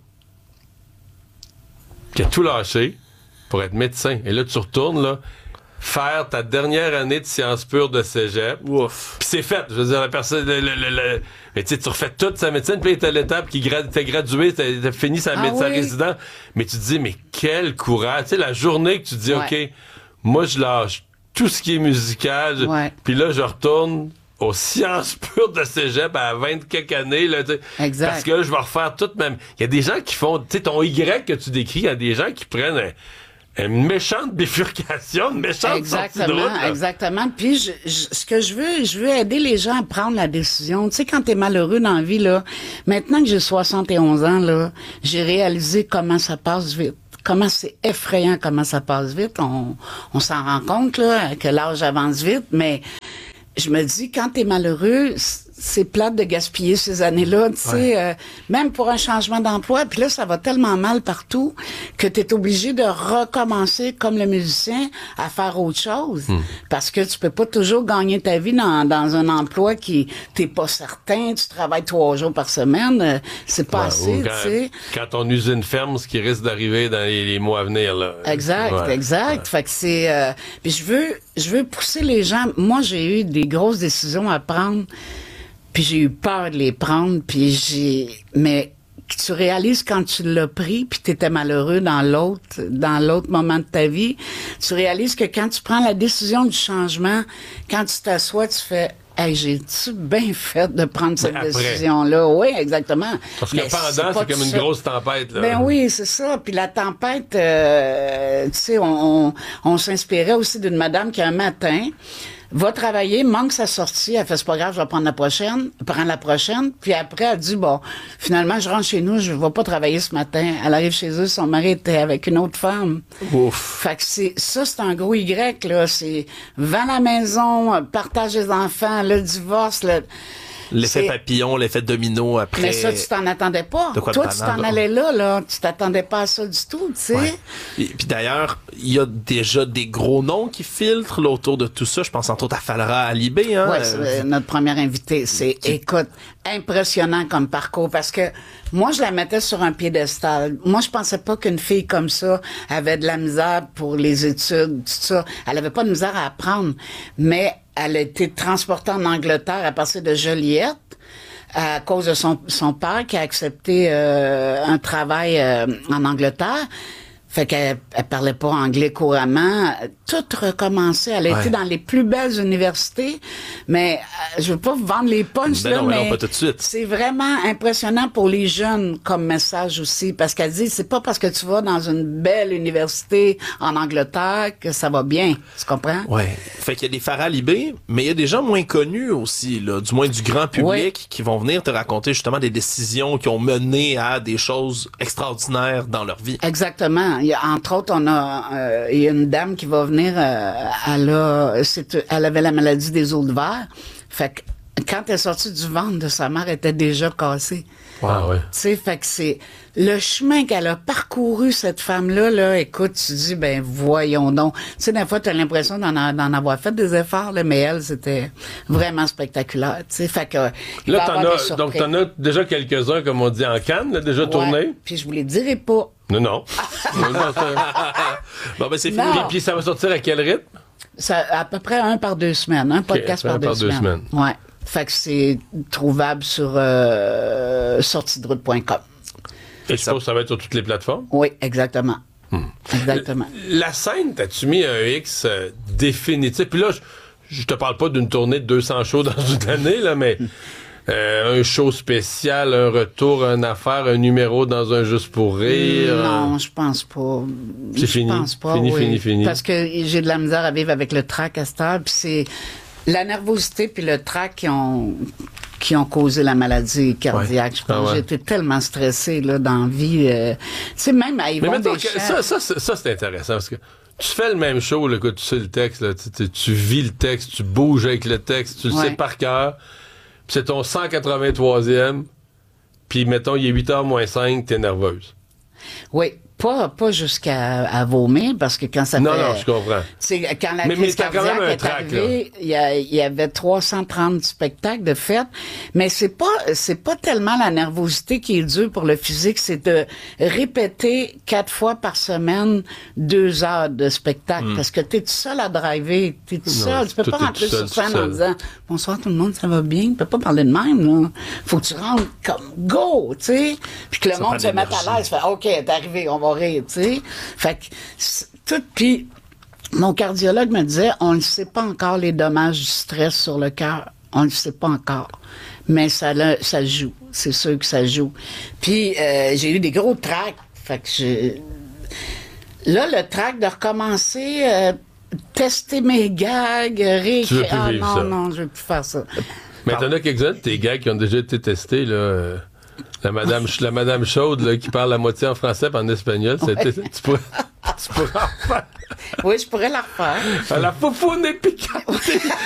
qui a tout lâché pour être médecin. Et là, tu retournes, là, faire ta dernière année de sciences pures de cégep. Ouf. Puis c'est fait. Je veux dire, la personne... Le, le, le, le- mais tu sais, tu refais toute sa médecine, puis t'as l'étape qui gra... t'as gradué, t'as, t'as fini sa Ah médecin oui. résident. Mais tu te dis, mais quel courage. Tu sais, la journée que tu dis, Ouais. OK, moi, je lâche tout ce qui est musical. Ouais. Puis là, je retourne aux sciences pures de cégep à vingt quelques années, là, tu sais. Exact. Parce que je vais refaire toute même. Il y a des gens qui font, tu sais, ton Y que tu décris, il y a des gens qui prennent un, une méchante bifurcation, une méchante Exactement, sortie de route, là. exactement. Puis je, je- ce que je veux, je veux aider les gens à prendre la décision. Tu sais, quand t'es malheureux dans la vie, là, maintenant que j'ai soixante et onze ans, là, j'ai réalisé comment ça passe vite. Comment c'est effrayant comment ça passe vite. On, on s'en rend compte, là, que l'âge avance vite, mais je me dis, quand t'es malheureux, c- c'est plate de gaspiller ces années-là, tu sais, Ouais. euh, même pour un changement d'emploi. Puis là, ça va tellement mal partout que t'es obligé de recommencer, comme le musicien, à faire autre chose. Hmm. Parce que tu peux pas toujours gagner ta vie dans, dans un emploi qui t'es pas certain. Tu travailles trois jours par semaine. euh, c'est pas Ouais, assez, ou tu quand, sais. quand ton usine ferme, ce qui risque d'arriver dans les, les mois à venir, là. Exact, Ouais. exact. Fait que c'est. Euh, puis je veux, je veux pousser les gens. Moi, j'ai eu des grosses décisions à prendre, puis j'ai eu peur de les prendre, puis j'ai. Mais tu réalises quand tu l'as pris, puis t'étais malheureux dans l'autre, dans l'autre moment de ta vie, tu réalises que quand tu prends la décision du changement, quand tu t'assois, tu fais. Hey, j'ai-tu bien fait de prendre cette après. décision-là? Oui, exactement. Parce que Mais pendant, pas c'est comme tout une ça. grosse tempête, là. Ben oui, c'est ça. Puis la tempête, euh, tu sais, on, on, on s'inspirait aussi d'une madame qui, un matin, va travailler, manque sa sortie, elle fait, c'est pas grave, je vais prendre la prochaine, prendre la prochaine, puis après, elle dit, bon, finalement, je rentre chez nous, je vais pas travailler ce matin. Elle arrive chez eux, son mari était avec une autre femme. Ouf. Fait que c'est, ça, c'est un gros Y, là. C'est, vends la maison, partage les enfants, le divorce, le... L'effet C'est- papillon, l'effet domino après. Mais ça, tu t'en attendais pas. De quoi de Toi, tu banal, t'en là. allais là, là. Tu t'attendais pas à ça du tout, tu sais. Ouais. Et puis d'ailleurs, il y a déjà des gros noms qui filtrent là, autour de tout ça. Je pense entre autres à Falra Alibé. Hein, Ouais, c'est, euh, notre première invitée. C'est, écoute, impressionnant comme parcours parce que moi, je la mettais sur un piédestal. Moi, je pensais pas qu'une fille comme ça avait de la misère pour les études, tout ça. Elle avait pas de misère à apprendre. Mais elle a été transportée en Angleterre à partir de Joliette à cause de son, son père qui a accepté euh, un travail euh, en Angleterre. Fait qu'elle elle parlait pas anglais couramment. Tout recommençait. Elle a Ouais. été dans les plus belles universités. Mais euh, je veux pas vous vendre les punchs, Ben là, non, ben non, mais pas tout de suite. c'est vraiment impressionnant pour les jeunes comme message aussi. Parce qu'elle dit, c'est pas parce que tu vas dans une belle université en Angleterre que ça va bien. Tu comprends? Ouais. Fait qu'il y a des Farah Alibé, mais il y a des gens moins connus aussi, là, du moins du grand public, Ouais. qui vont venir te raconter justement des décisions qui ont mené à des choses extraordinaires dans leur vie. Exactement. Il y a, entre autres, on a, euh, il y a une dame qui va venir, euh, elle a, c'est, elle avait la maladie des os de verre. Fait quand elle est sortie du ventre de sa mère, elle était déjà cassée. Ah ouais. Tu sais, fait que c'est le chemin qu'elle a parcouru, cette femme-là, là, écoute, tu dis, ben, voyons donc. Tu sais, des fois, t'as l'impression d'en, a, d'en avoir fait des efforts, là, mais elle, c'était vraiment spectaculaire, tu sais, fait que... Là, t'en as, donc t'en as déjà quelques-uns, comme on dit, en canne, là, déjà ouais, tournés. Puis je vous les dirai pas. Non, non. non, non bon, ben, c'est fini. Puis, puis ça va sortir à quel rythme? Ça, à peu près un par deux semaines, un podcast okay, par, deux, par deux semaines. semaines. Ouais. Fait que c'est trouvable sur euh, sortie de route point com. Et je suppose que ça va être sur toutes les plateformes? Oui, exactement. Hmm. Exactement. La scène, t'as-tu mis un X euh, définitif? Puis là, je, je te parle pas d'une tournée de deux cents shows dans une année, là, mais euh, un show spécial, un retour, une affaire, un numéro dans un Juste pour rire. Non, je pense pas. C'est fini. Je pense pas, fini, oui. fini, fini. Parce que j'ai de la misère à vivre avec le trac à cette heure, puis c'est la nervosité puis le trac qui ont qui ont causé la maladie cardiaque. Ouais. Je pense ah ouais. J'étais tellement stressée là dans la vie. Euh, tu sais, même à Yvon Deschamps. Ça, ça, ça, ça c'est intéressant parce que tu fais le même show, là, que tu sais le texte, là, tu, tu, tu vis le texte, tu bouges avec le texte, tu le ouais. sais par cœur. Puis c'est ton cent quatre-vingt-troisième, puis mettons, il est huit heures moins cinq, t'es nerveuse. Oui. Pas, pas jusqu'à à vomir, parce que quand ça non, fait... Non, non, je comprends. C'est quand la mais, crise mais cardiaque quand même un est track, arrivée, il y, a, il y avait trois cent trente spectacles de fête, mais c'est pas, c'est pas tellement la nervosité qui est dure pour le physique, c'est de répéter quatre fois par semaine deux heures de spectacle, mm. parce que t'es tout seul à driver, t'es tout seul, non, tu peux pas rentrer sur scène en disant « Bonsoir tout le monde, ça va bien ?» Tu peux pas parler de même, là. Faut que tu rentres comme « Go », tu sais, puis que le ça monde se mette à l'aise, fait « OK, t'es arrivé, on va rire, tu sais. » Fait que tout, puis mon cardiologue me disait, on ne sait pas encore les dommages du stress sur le cœur, on ne sait pas encore, mais ça, ça joue, c'est sûr que ça joue. Puis euh, j'ai eu des gros tracts, fait que j'ai... Là, le tract de recommencer, euh, tester mes gags, réécrire... Ah non, ça. non, je veux plus faire ça. Mais t'en as quelques-uns de tes gags qui ont déjà été testés, là... Euh... La madame, la madame chaude là, qui parle la moitié en français et en espagnol, ouais. tu pourrais, tu pourrais en refaire. Oui, je pourrais la refaire. La foufoune est piquante.